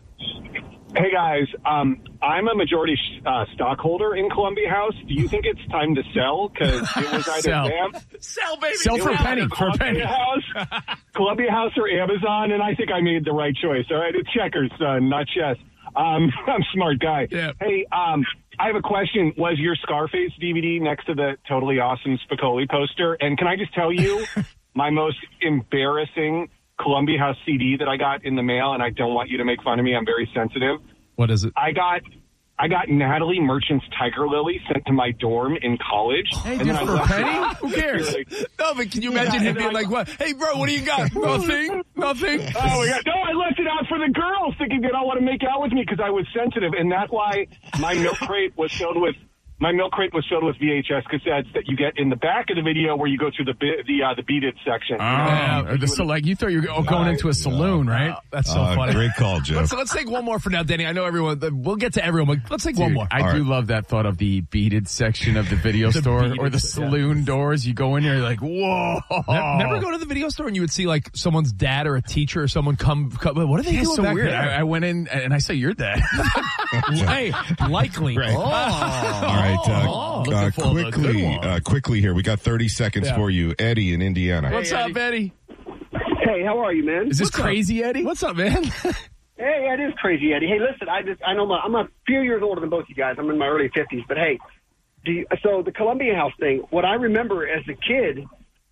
Hey guys, um, I'm a majority uh, stockholder in Columbia House. Do you think it's time to sell? Because it was either Sell. Am- Sell, baby. Sell it for a was penny, either for a penny. Columbia House, Columbia House or Amazon, and I think I made the right choice. All right, it's checkers, son, not chess. Um, I'm a smart guy. Yeah. Hey, um, I have a question. Was your Scarface D V D next to the Totally Awesome Spicoli poster? And can I just tell you, my most embarrassing Columbia House C D that I got in the mail, and I don't want you to make fun of me. I'm very sensitive. What is it? I got I got Natalie Merchant's Tiger Lily sent to my dorm in college. Hey, and dude, then I for a left penny? it. Who cares? No, but can you imagine him being like, what? Hey, bro, what do you got? Nothing? Nothing? Oh, my God. No, I left it out for the girls thinking they'd all want to make out with me because I was sensitive. And that's why my milk crate was filled with My milk crate was filled with V H S cassettes that you get in the back of the video where you go through the bi- the uh, the beaded section. Oh, yeah, so like you thought you were going into a saloon, right? That's so Uh, funny. great call, Jeff. Let's, let's take one more for now, Danny. I know everyone. We'll get to everyone, but let's take one Dude, more. I All do right. love that thought of the beaded section of the video The store beaded or the section, saloon doors. You go in there, you're like, whoa. Never go to the video store and you would see like someone's dad or a teacher or someone come. come what are they That's doing so back weird. there? I, I went in and I saw your dad. Hey, likely. Right. Oh. All right, uh, Looking uh, for the good quickly, one. uh, quickly here. We got thirty seconds Yeah. for you, Eddie in Indiana. What's up, Eddie? Hey, how are you, man? Is this What's up? crazy, Eddie? What's up, man? Hey, it is crazy, Eddie. Hey, listen, I just I know my, I'm a few years older than both you guys. I'm in my early fifties, but hey, do you, so the Columbia House thing. What I remember as a kid,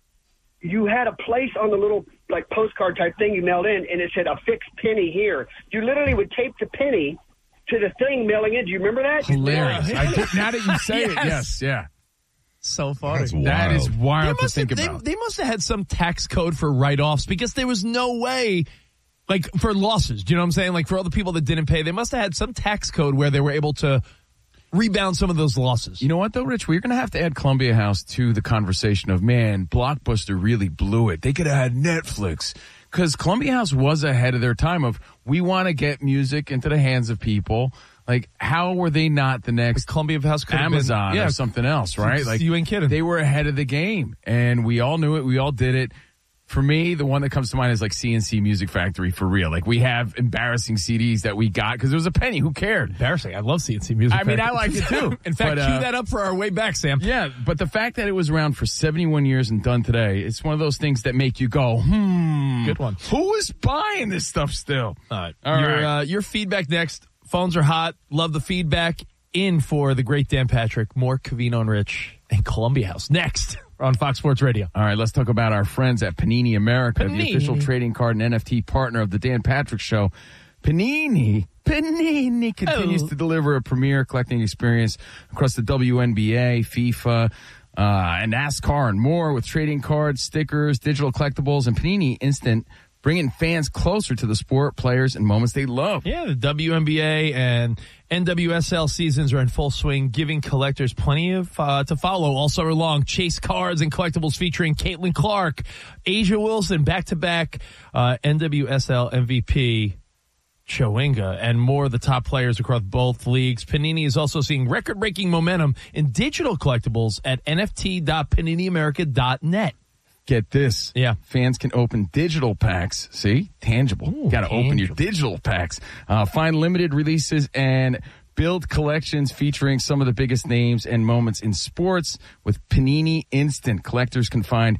you had a place on the little like postcard type thing you mailed in, and it said a fixed penny here. You literally would tape the penny to the thing mailing in. Do you remember that? Hilarious. I do, now that you say it, Yes. yes, yeah. So funny. That's That is wild. They wild to must, think have, they, about. they must have had some tax code for write-offs because there was no way, like, for losses. Do you know what I'm saying? Like, for all the people that didn't pay, they must have had some tax code where they were able to rebound some of those losses. You know what, though, Rich? We're going to have to add Columbia House to the conversation of, man, Blockbuster really blew it. They could have had Netflix. Because Columbia House was ahead of their time of, we want to get music into the hands of people. Like, how were they not the next Columbia House could have been- Amazon yeah. or something else, right? Like, You ain't kidding. They were ahead of the game, and we all knew it. We all did it. For me, the one that comes to mind is like C N C Music Factory for real. Like, we have embarrassing C Ds that we got because it was a penny. Who cared? Embarrassing. I love C N C Music I mean, I Factory. like it too. In fact, But, uh, cue that up for our way back, Sam. Yeah, but the fact that it was around for seventy-one years and done today, it's one of those things that make you go, hmm. Good one. Who is buying this stuff still? All right. All your, right. Uh, your feedback next. Phones are hot. Love the feedback. In for the great Dan Patrick, more Covino and Rich, and Columbia House. Next on Fox Sports Radio. All right, let's talk about our friends at Panini America, Panini. the official trading card and N F T partner of the Dan Patrick Show. Panini, Panini continues Oh. to deliver a premier collecting experience across the W N B A, FIFA, uh, and NASCAR and more with trading cards, stickers, digital collectibles, and Panini Instant, bringing fans closer to the sport, players, and moments they love. Yeah, the W N B A and N W S L seasons are in full swing, giving collectors plenty of uh, to follow all summer long. Chase cards and collectibles featuring Caitlin Clark, Asia Wilson, back-to-back uh, N W S L M V P Chowinga, and more of the top players across both leagues. Panini is also seeing record-breaking momentum in digital collectibles at N F T dot panini america dot net. Get this. Yeah. Fans can open digital packs. See? Tangible. Got to open your digital packs. Uh, find limited releases and build collections featuring some of the biggest names and moments in sports with Panini Instant. Collectors can find